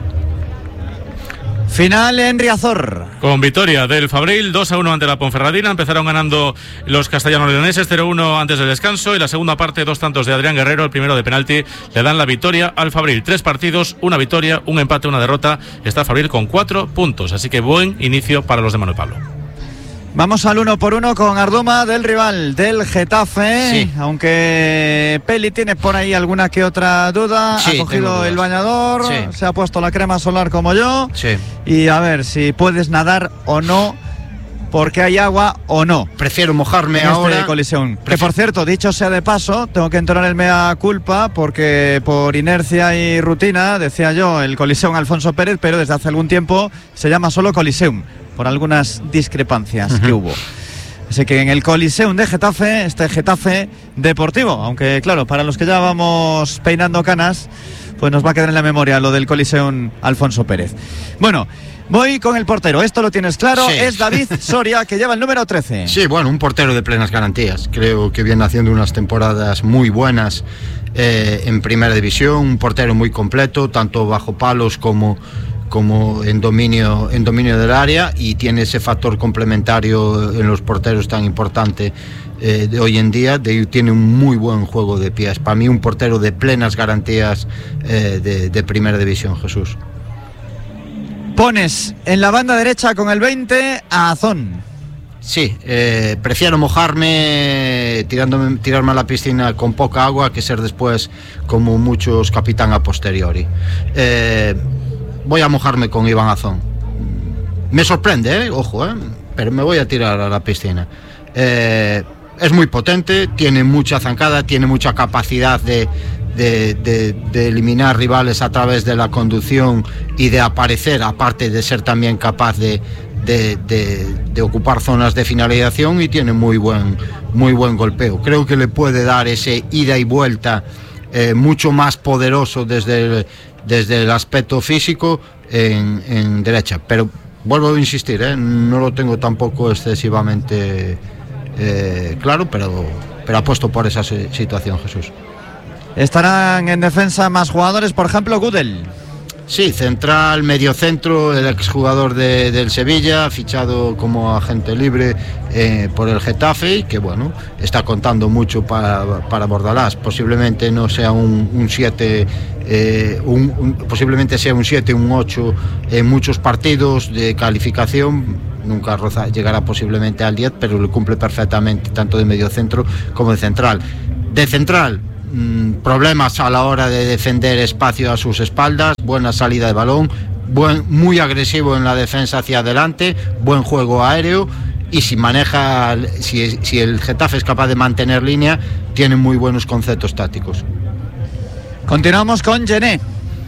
Final en Riazor. Con victoria del Fabril, 2-1 ante la Ponferradina. Empezaron ganando los castellano-leoneses 0-1 antes del descanso, y la segunda parte, 2 tantos de Adrián Guerrero, el primero de penalti, le dan la victoria al Fabril. 3 partidos, 1 victoria, 1 empate, 1 derrota. Está Fabril con 4 puntos, así que buen inicio para los de Manuel Pablo. Vamos al 1 por 1 con Arduma, del rival del Getafe. Sí. Aunque Peli tiene por ahí alguna que otra duda. Sí, ha cogido el bañador, sí. Se ha puesto la crema solar como yo. Sí. Y a ver si puedes nadar o no, porque hay agua o no. Prefiero mojarme en ahora. Colisión. Que por cierto, dicho sea de paso, tengo que entrar en el mea culpa, porque por inercia y rutina, decía yo, el Coliseum Alfonso Pérez, pero desde hace algún tiempo se llama solo Coliseum, por algunas discrepancias que hubo. Así que en el Coliseum de Getafe, este Getafe deportivo, aunque claro, para los que ya vamos peinando canas, pues nos va a quedar en la memoria lo del Coliseum Alfonso Pérez. Bueno, voy con el portero, esto lo tienes claro, sí. Es David Soria, que lleva el número 13. Sí, bueno, un portero de plenas garantías. Creo que viene haciendo unas temporadas muy buenas en primera división, un portero muy completo, tanto bajo palos como en dominio del área, y tiene ese factor complementario en los porteros tan importante de hoy en día. Tiene un muy buen juego de pies. Para mí un portero de plenas garantías de primera división, Jesús. Pones en la banda derecha con el 20 a Azón. Sí, prefiero mojarme, tirarme a la piscina con poca agua, que ser después como muchos capitán a posteriori. Voy a mojarme con Iván Azón. Me sorprende, ojo, pero me voy a tirar a la piscina. Es muy potente, tiene mucha zancada, tiene mucha capacidad de eliminar rivales a través de la conducción y de aparecer, aparte de ser también capaz de ocupar zonas de finalización, y tiene muy buen golpeo. Creo que le puede dar ese ida y vuelta mucho más poderoso desde el aspecto físico en derecha, pero vuelvo a insistir, no lo tengo tampoco excesivamente claro, pero apuesto por esa situación, Jesús. ¿Estarán en defensa más jugadores, por ejemplo, Gudel? Sí, central, mediocentro, el exjugador del Sevilla, fichado como agente libre por el Getafe, y que bueno, está contando mucho para Bordalás. Posiblemente no sea un 7, posiblemente sea un 7, un 8 en muchos partidos de calificación. Nunca llegará posiblemente al 10, pero lo cumple perfectamente tanto de mediocentro como de central. De central, problemas a la hora de defender espacio a sus espaldas, buena salida de balón, muy agresivo en la defensa hacia adelante, buen juego aéreo, y si el Getafe es capaz de mantener línea, tiene muy buenos conceptos tácticos. Continuamos con Gené.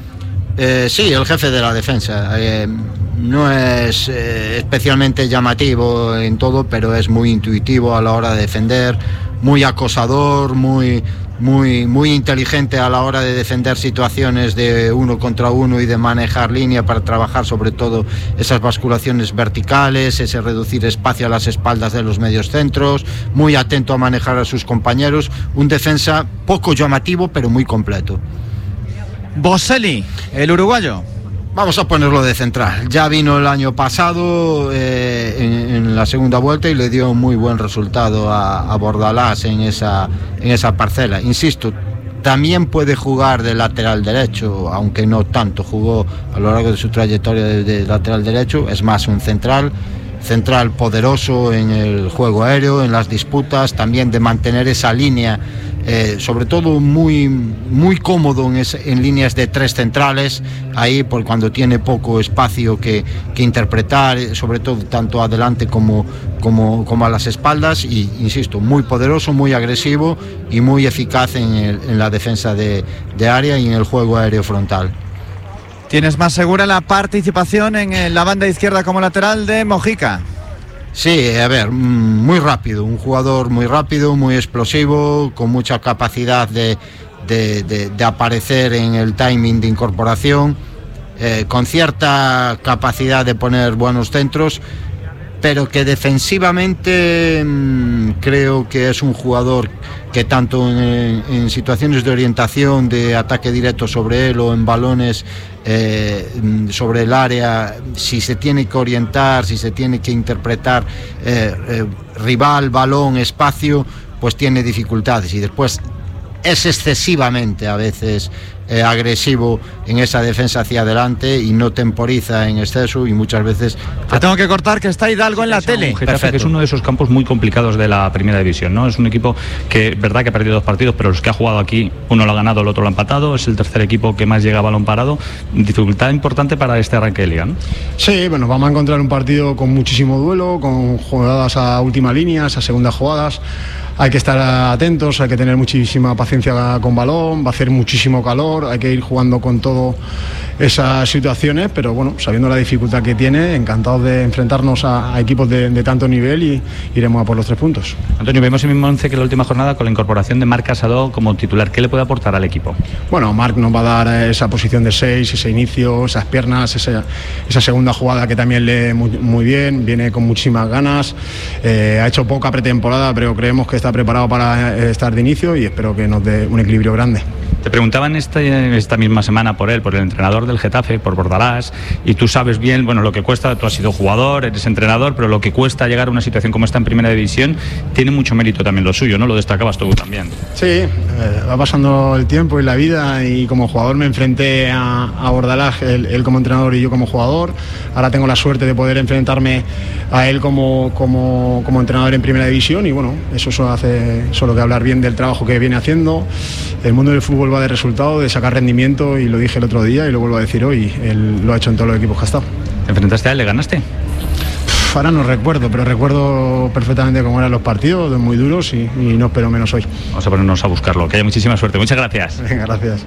Sí, el jefe de la defensa. No es especialmente llamativo en todo, pero es muy intuitivo a la hora de defender, muy acosador, muy inteligente a la hora de defender situaciones de 1 contra 1 y de manejar línea para trabajar sobre todo esas basculaciones verticales, ese reducir espacio a las espaldas de los medios centros, muy atento a manejar a sus compañeros, un defensa poco llamativo pero muy completo. Boselli, el uruguayo. Vamos a ponerlo de central. Ya vino el año pasado en la segunda vuelta y le dio un muy buen resultado a Bordalás en esa parcela. Insisto, también puede jugar de lateral derecho, aunque no tanto. Jugó a lo largo de su trayectoria de lateral derecho. Es más un central poderoso en el juego aéreo, en las disputas, también de mantener esa línea, sobre todo muy cómodo en líneas de 3 centrales, ahí por cuando tiene poco espacio que interpretar, sobre todo tanto adelante como a las espaldas, y insisto, muy poderoso, muy agresivo y muy eficaz en la defensa de área y en el juego aéreo frontal. ¿Tienes más segura la participación en la banda izquierda como lateral de Mojica? Sí, a ver, muy rápido, un jugador muy rápido, muy explosivo, con mucha capacidad de aparecer en el timing de incorporación, con cierta capacidad de poner buenos centros, pero que defensivamente creo que es un jugador que tanto en situaciones de orientación, de ataque directo sobre él o en balones sobre el área, si se tiene que orientar, si se tiene que interpretar rival, balón, espacio, pues tiene dificultades, y después es excesivamente a veces agresivo en esa defensa hacia adelante y no temporiza en exceso, y muchas veces... Te tengo que cortar, que está Hidalgo en la tele. Getafe, que es uno de esos campos muy complicados de la primera división, ¿no? Es un equipo que, verdad que ha perdido 2 partidos, pero los que ha jugado aquí, uno lo ha ganado, el otro lo ha empatado, es el tercer equipo que más llega a balón parado. Dificultad importante para este arranque de liga, ¿no? Sí, bueno, vamos a encontrar un partido con muchísimo duelo, con jugadas a última línea, esas segundas jugadas. Hay que estar atentos, hay que tener muchísima paciencia con balón, va a hacer muchísimo calor, hay que ir jugando con todo esas situaciones, pero bueno, sabiendo la dificultad que tiene, encantados de enfrentarnos a equipos de tanto nivel, y iremos a por los 3 puntos. Antonio, vemos el mismo 11 que la última jornada con la incorporación de Marc Casado como titular. ¿Qué le puede aportar al equipo? Bueno, Marc nos va a dar esa posición de 6, ese inicio, esas piernas, esa segunda jugada que también lee muy bien, viene con muchísimas ganas, ha hecho poca pretemporada, pero creemos que está preparado para estar de inicio, y espero que nos dé un equilibrio grande. Te preguntaban esta misma semana por él, por el entrenador del Getafe, por Bordalás, y tú sabes bien, bueno, lo que cuesta. Tú has sido jugador, eres entrenador, pero lo que cuesta llegar a una situación como esta en primera división tiene mucho mérito también lo suyo, ¿no? Lo destacabas tú también. Sí, va pasando el tiempo y la vida, y como jugador me enfrenté a Bordalás, él como entrenador y yo como jugador. Ahora tengo la suerte de poder enfrentarme a él como entrenador en primera división, y bueno, eso hace solo que hablar bien del trabajo que viene haciendo. El mundo del fútbol va de resultado, de sacar rendimiento, y lo dije el otro día y lo vuelvo a decir hoy, él lo ha hecho en todos los equipos que ha estado. ¿Te enfrentaste a él? ¿Le ganaste? Ahora no recuerdo, pero recuerdo perfectamente cómo eran los partidos, muy duros, y no espero menos hoy. Vamos a ponernos a buscarlo, que haya muchísima suerte. Muchas gracias. Venga, gracias.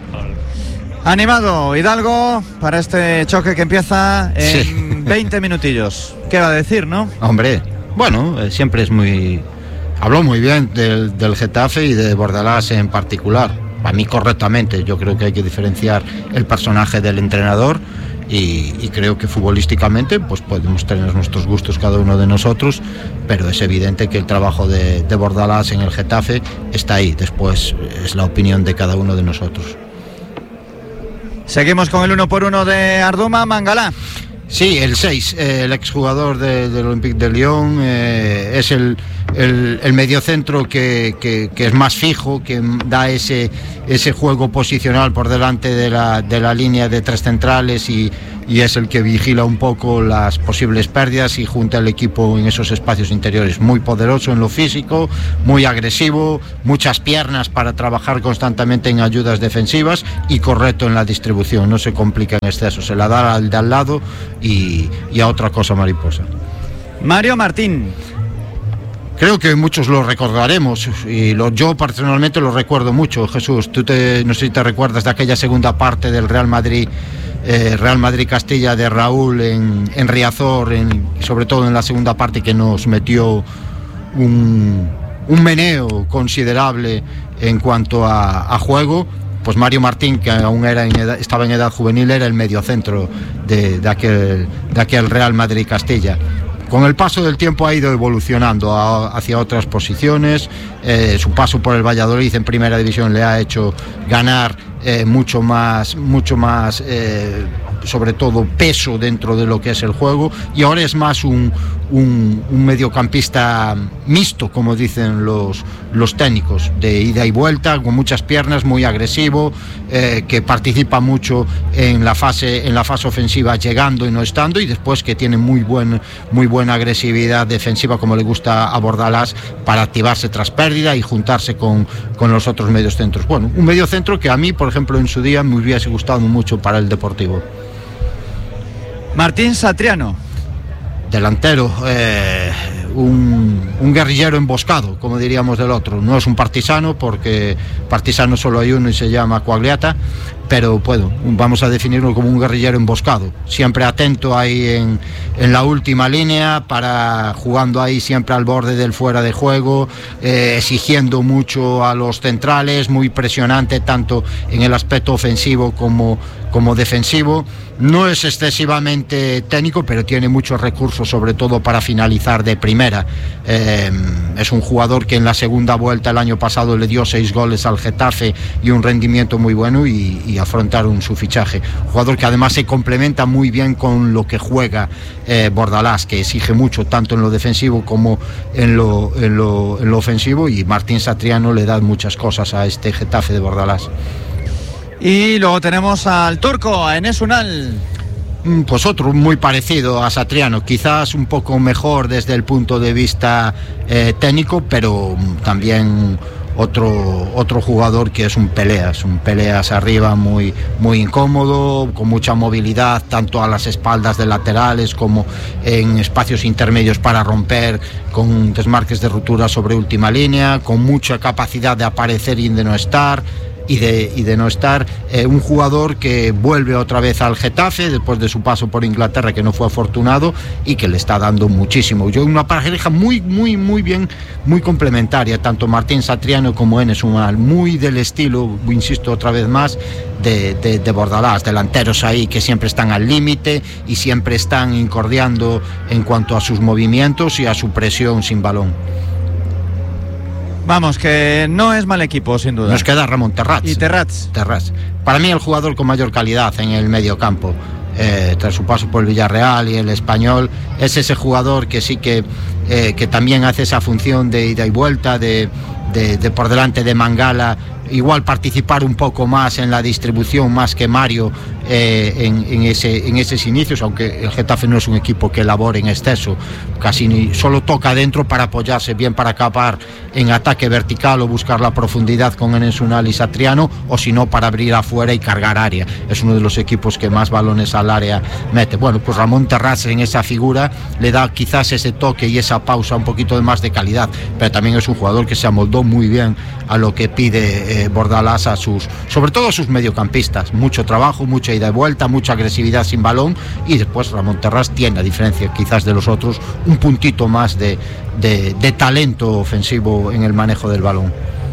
Animado Hidalgo para este choque que empieza en 20 minutillos. ¿Qué va a decir, no? Hombre, bueno, siempre es muy... Habló muy bien del Getafe y de Bordalás en particular. A mí correctamente. Yo creo que hay que diferenciar el personaje del entrenador y creo que futbolísticamente pues podemos tener nuestros gustos cada uno de nosotros, pero es evidente que el trabajo de Bordalás en el Getafe está ahí. Después es la opinión de cada uno de nosotros. Seguimos con el 1-1 de Arduma. Mangala. Sí, el 6, el exjugador del Olympique de Lyon, es el mediocentro que es más fijo, que da ese juego posicional por delante de la línea de tres centrales y es el que vigila un poco las posibles pérdidas y junta al equipo en esos espacios interiores. Muy poderoso en lo físico, muy agresivo, muchas piernas para trabajar constantemente en ayudas defensivas y correcto en la distribución, no se complica en exceso, se la da al de al lado y a otra cosa mariposa. Mario Martín. Creo que muchos lo recordaremos y yo personalmente lo recuerdo mucho. Jesús, no sé si te recuerdas de aquella segunda parte del Real Madrid Castilla de Raúl en Riazor, sobre todo en la segunda parte, que nos metió un meneo considerable en cuanto a juego. Pues Mario Martín, que aún estaba en edad juvenil, era el mediocentro de aquel Real Madrid Castilla. Con el paso del tiempo ha ido evolucionando hacia otras posiciones. Su paso por el Valladolid en primera división le ha hecho ganar mucho más sobre todo peso dentro de lo que es el juego, y ahora es más un mediocampista mixto, como dicen los técnicos, de ida y vuelta, con muchas piernas, muy agresivo, que participa mucho en la fase ofensiva, llegando y no estando, y después que tiene muy buena agresividad defensiva, como le gusta a Bordalás, para activarse tras pérdida y juntarse con los otros medios centros. Bueno, un medio centro que a mí, por ejemplo, en su día me hubiese gustado mucho para el Deportivo. Martín Satriano. Delantero, un guerrillero emboscado, como diríamos del otro. No es un partisano, porque partisano solo hay uno y se llama Quagliata, pero vamos a definirlo como un guerrillero emboscado, siempre atento ahí en la última línea, jugando ahí siempre al borde del fuera de juego, exigiendo mucho a los centrales, muy presionante tanto en el aspecto ofensivo como defensivo. No es excesivamente técnico, pero tiene muchos recursos, sobre todo para finalizar de primera. Es un jugador que en la segunda vuelta el año pasado le dio 6 goles al Getafe y un rendimiento muy bueno, y afrontaron su fichaje. Un jugador que además se complementa muy bien con lo que juega Bordalás, que exige mucho tanto en lo defensivo como en lo ofensivo, y Martín Satriano le da muchas cosas a este Getafe de Bordalás. Y luego tenemos al turco, a Enes Unal. Pues otro muy parecido a Satriano, quizás un poco mejor desde el punto de vista técnico, pero también otro jugador que es un peleas arriba, muy incómodo, con mucha movilidad tanto a las espaldas de laterales como en espacios intermedios para romper, con desmarques de ruptura sobre última línea, con mucha capacidad de aparecer y de no estar. Un jugador que vuelve otra vez al Getafe después de su paso por Inglaterra, que no fue afortunado, y que le está dando muchísimo. Una pareja muy bien, muy complementaria, tanto Martín Satriano como Enes Unal, muy del estilo, insisto otra vez más, de Bordalás, delanteros ahí que siempre están al límite y siempre están incordiando en cuanto a sus movimientos y a su presión sin balón. Vamos, que no es mal equipo, sin duda. Nos queda Ramón Terrats. Y Terrats. Para mí el jugador con mayor calidad en el medio campo. Tras su paso por el Villarreal y el Español, es ese jugador que sí que también hace esa función de ida y vuelta, de por delante de Mangala, igual participar un poco más en la distribución, más que Mario en esos inicios, aunque el Getafe no es un equipo que elabore en exceso, casi solo toca dentro para apoyarse bien, para acabar en ataque vertical o buscar la profundidad con Enes Unal y Satriano, o si no para abrir afuera y cargar área. Es uno de los equipos que más balones al área mete. Bueno, pues Ramón Terrats en esa figura le da quizás ese toque y esa pausa, un poquito de más de calidad, pero también es un jugador que se amoldó muy bien a lo que pide Bordalás sobre todo a sus mediocampistas. Mucho trabajo, mucha ida y vuelta, mucha agresividad sin balón, y después Ramón Terrats tiene, a diferencia quizás de los otros, un puntito más de talento ofensivo en el manejo del balón.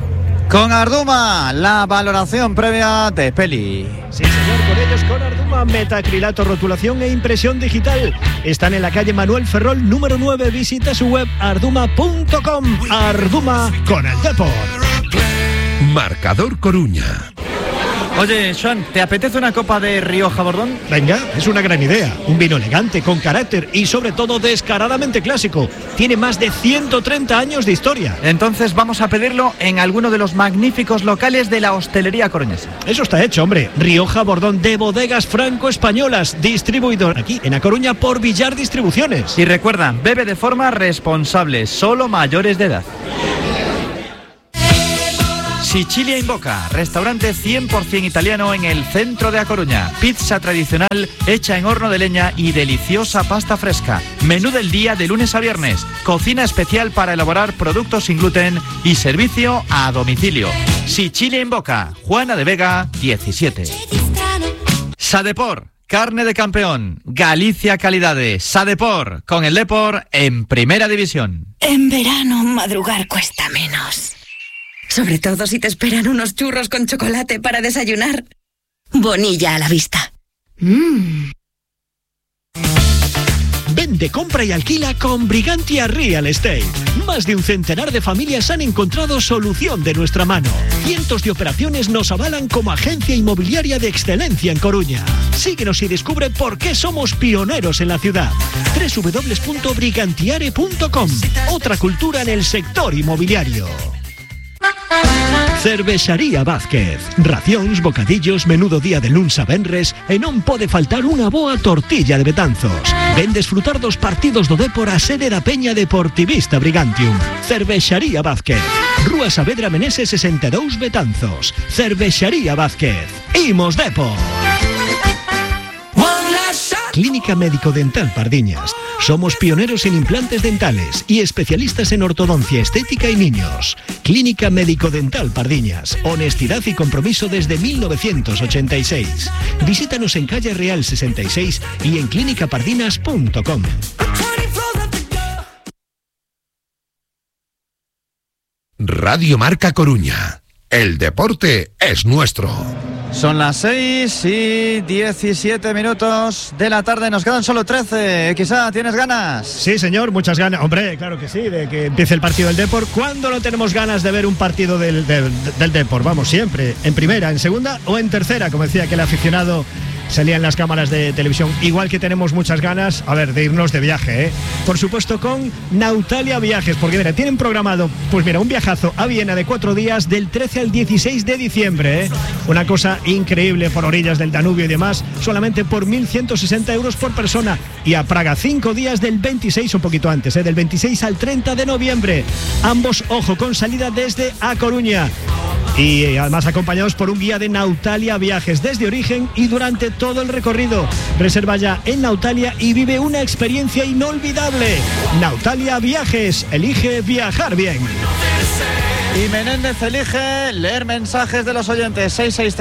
Con Arduma, la valoración previa de Peli. Sí, señor, con ellos con Arduma, metacrilato, rotulación e impresión digital. Están en la calle Manuel Ferrol, número 9. Visita su web arduma.com. Arduma con el Depor. Marcador Coruña. Oye, Joan, ¿te apetece una copa de Rioja Bordón? Venga, es una gran idea. Un vino elegante, con carácter y sobre todo descaradamente clásico. Tiene más de 130 años de historia. Entonces vamos a pedirlo en alguno de los magníficos locales de la hostelería coruñesa. Eso está hecho, hombre. Rioja Bordón de Bodegas Franco-Españolas, distribuidor aquí en A Coruña por Villar Distribuciones. Y recuerda, bebe de forma responsable, solo mayores de edad. Sicilia in Boca, restaurante 100% italiano en el centro de A Coruña. Pizza tradicional hecha en horno de leña y deliciosa pasta fresca. Menú del día de lunes a viernes. Cocina especial para elaborar productos sin gluten y servicio a domicilio. Sicilia in Boca, Juana de Vega, 17. Sadepor, carne de campeón. Galicia Calidades. Sadepor, con el Depor en primera división. En verano madrugar cuesta menos. Sobre todo si te esperan unos churros con chocolate para desayunar. Bonilla a la vista. Vende, compra y alquila con Brigantia Real Estate. Más de un centenar de familias han encontrado solución de nuestra mano. Cientos de operaciones nos avalan como agencia inmobiliaria de excelencia en Coruña. Síguenos y descubre por qué somos pioneros en la ciudad. www.brigantiare.com. Otra cultura en el sector inmobiliario. Cervexaría Vázquez. Racións, bocadillos, menudo día de luns a venres e non pode faltar unha boa tortilla de Betanzos. Ven desfrutar dos partidos do Depor a sede da Peña Deportivista Brigantium. Cervexaría Vázquez. Rúa Saavedra Meneses 62 Betanzos. Cervexaría Vázquez. Imos Depor. Clínica Médico Dental Pardiñas. Somos pioneros en implantes dentales y especialistas en ortodoncia estética y niños. Clínica Médico Dental Pardiñas. Honestidad y compromiso desde 1986. Visítanos en calle Real 66 y en clínicapardinas.com. Radio Marca Coruña. El deporte es nuestro. Son las 6:17 de la tarde. Nos quedan solo 13. Quizá, ¿tienes ganas? Sí, señor, muchas ganas. Hombre, claro que sí, de que empiece el partido del Depor. ¿Cuándo no tenemos ganas de ver un partido del Depor? Vamos, siempre. En primera, en segunda o en tercera, como decía aquel aficionado. Salía en las cámaras de televisión. Igual que tenemos muchas ganas, a ver, de irnos de viaje, ¿eh? Por supuesto con Nautalia Viajes, porque mira, tienen programado, pues mira, un viajazo a Viena de 4 días del 13 al 16 de diciembre, ¿eh? Una cosa increíble por orillas del Danubio y demás, solamente por 1.160 euros por persona. Y a Praga 5 días del 26, un poquito antes, del 26 al 30 de noviembre. Ambos, ojo, con salida desde A Coruña. Y además acompañados por un guía de Nautalia Viajes desde origen y durante todo el recorrido. Reserva ya en Nautalia y vive una experiencia inolvidable. Nautalia Viajes, elige viajar bien. Y Menéndez elige leer mensajes de los oyentes.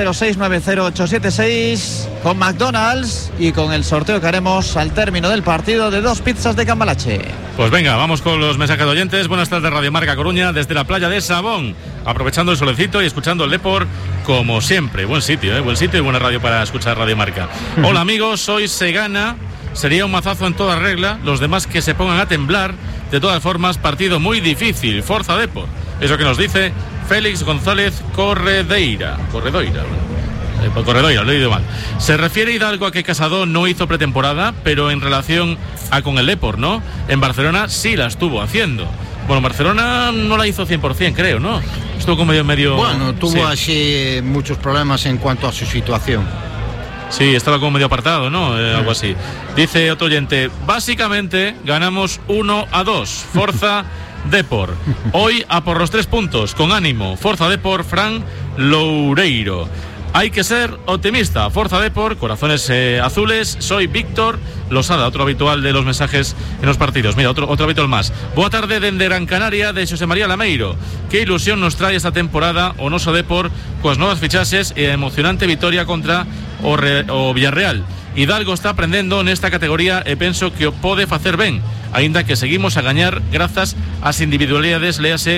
660690876 con McDonald's y con el sorteo que haremos al término del partido de 2 pizzas de Cambalache. Pues venga, vamos con los mensajes de oyentes. Buenas tardes, Radio Marca Coruña, desde la playa de Sabón, aprovechando el solecito y escuchando el Depor como siempre. Buen sitio y buena radio para escuchar Radio Marca. Hola amigos, soy Segana. Sería un mazazo en toda regla. Los demás que se pongan a temblar. De todas formas, partido muy difícil. Forza Depor. Eso que nos dice Félix González Corredoira, lo he leído mal. Se refiere Hidalgo a que Casado no hizo pretemporada, pero en relación a con el Depor, ¿no? En Barcelona sí la estuvo haciendo. Bueno, Barcelona no la hizo 100%, creo, ¿no? Estuvo como medio... Bueno, tuvo así muchos problemas en cuanto a su situación. Sí, estaba como medio apartado, ¿no? Algo así. Dice otro oyente, básicamente ganamos 1-2. Forza Depor. Hoy a por los 3 puntos, con ánimo. Forza Depor, Fran Loureiro. Hay que ser optimista. Forza Depor, corazones azules. Soy Víctor Losada, otro habitual de los mensajes en los partidos. Mira, otro habitual más. Boa tarde dende Gran Canaria, de Xosé María Lameiro. Que ilusión nos trae esta temporada o noso Depor coas novas fichaxes e emocionante vitoria contra o Villarreal. Hidalgo está aprendendo nesta categoría e penso que o pode facer ben, aínda que seguimos a gañar grazas ás individualidades, léase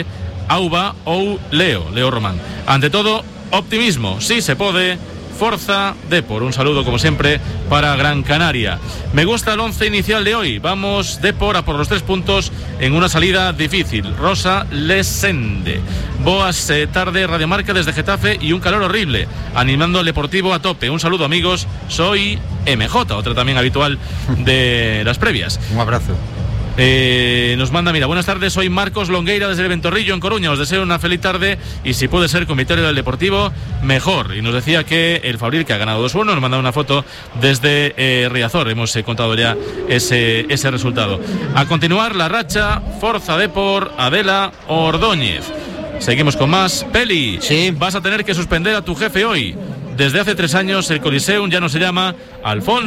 Auba ou Leo Román. Ante todo, optimismo, sí se pode. Forza Depor, un saludo como siempre para Gran Canaria. Me gusta el 11 inicial de hoy. Vamos Depor a por los 3 puntos en una salida difícil. Rosa Lesende. Boas tarde, Radio Marca desde Getafe y un calor horrible, animando al Deportivo a tope. Un saludo, amigos, soy MJ, otra también habitual de las previas. Un abrazo. Nos manda, mira, buenas tardes, soy Marcos Longueira desde el Ventorrillo en Coruña, os deseo una feliz tarde y si puede ser con victoria del Deportivo, mejor. Y nos decía que el Fabril, que ha ganado 2-1, nos manda una foto desde Riazor, hemos contado ya ese resultado. A continuar la racha, Forza Depor, Adela Ordóñez. Seguimos con más. Peli, sí. Vas a tener que suspender a tu jefe hoy. Desde hace 3 años el Coliseum ya no se llama Alfonso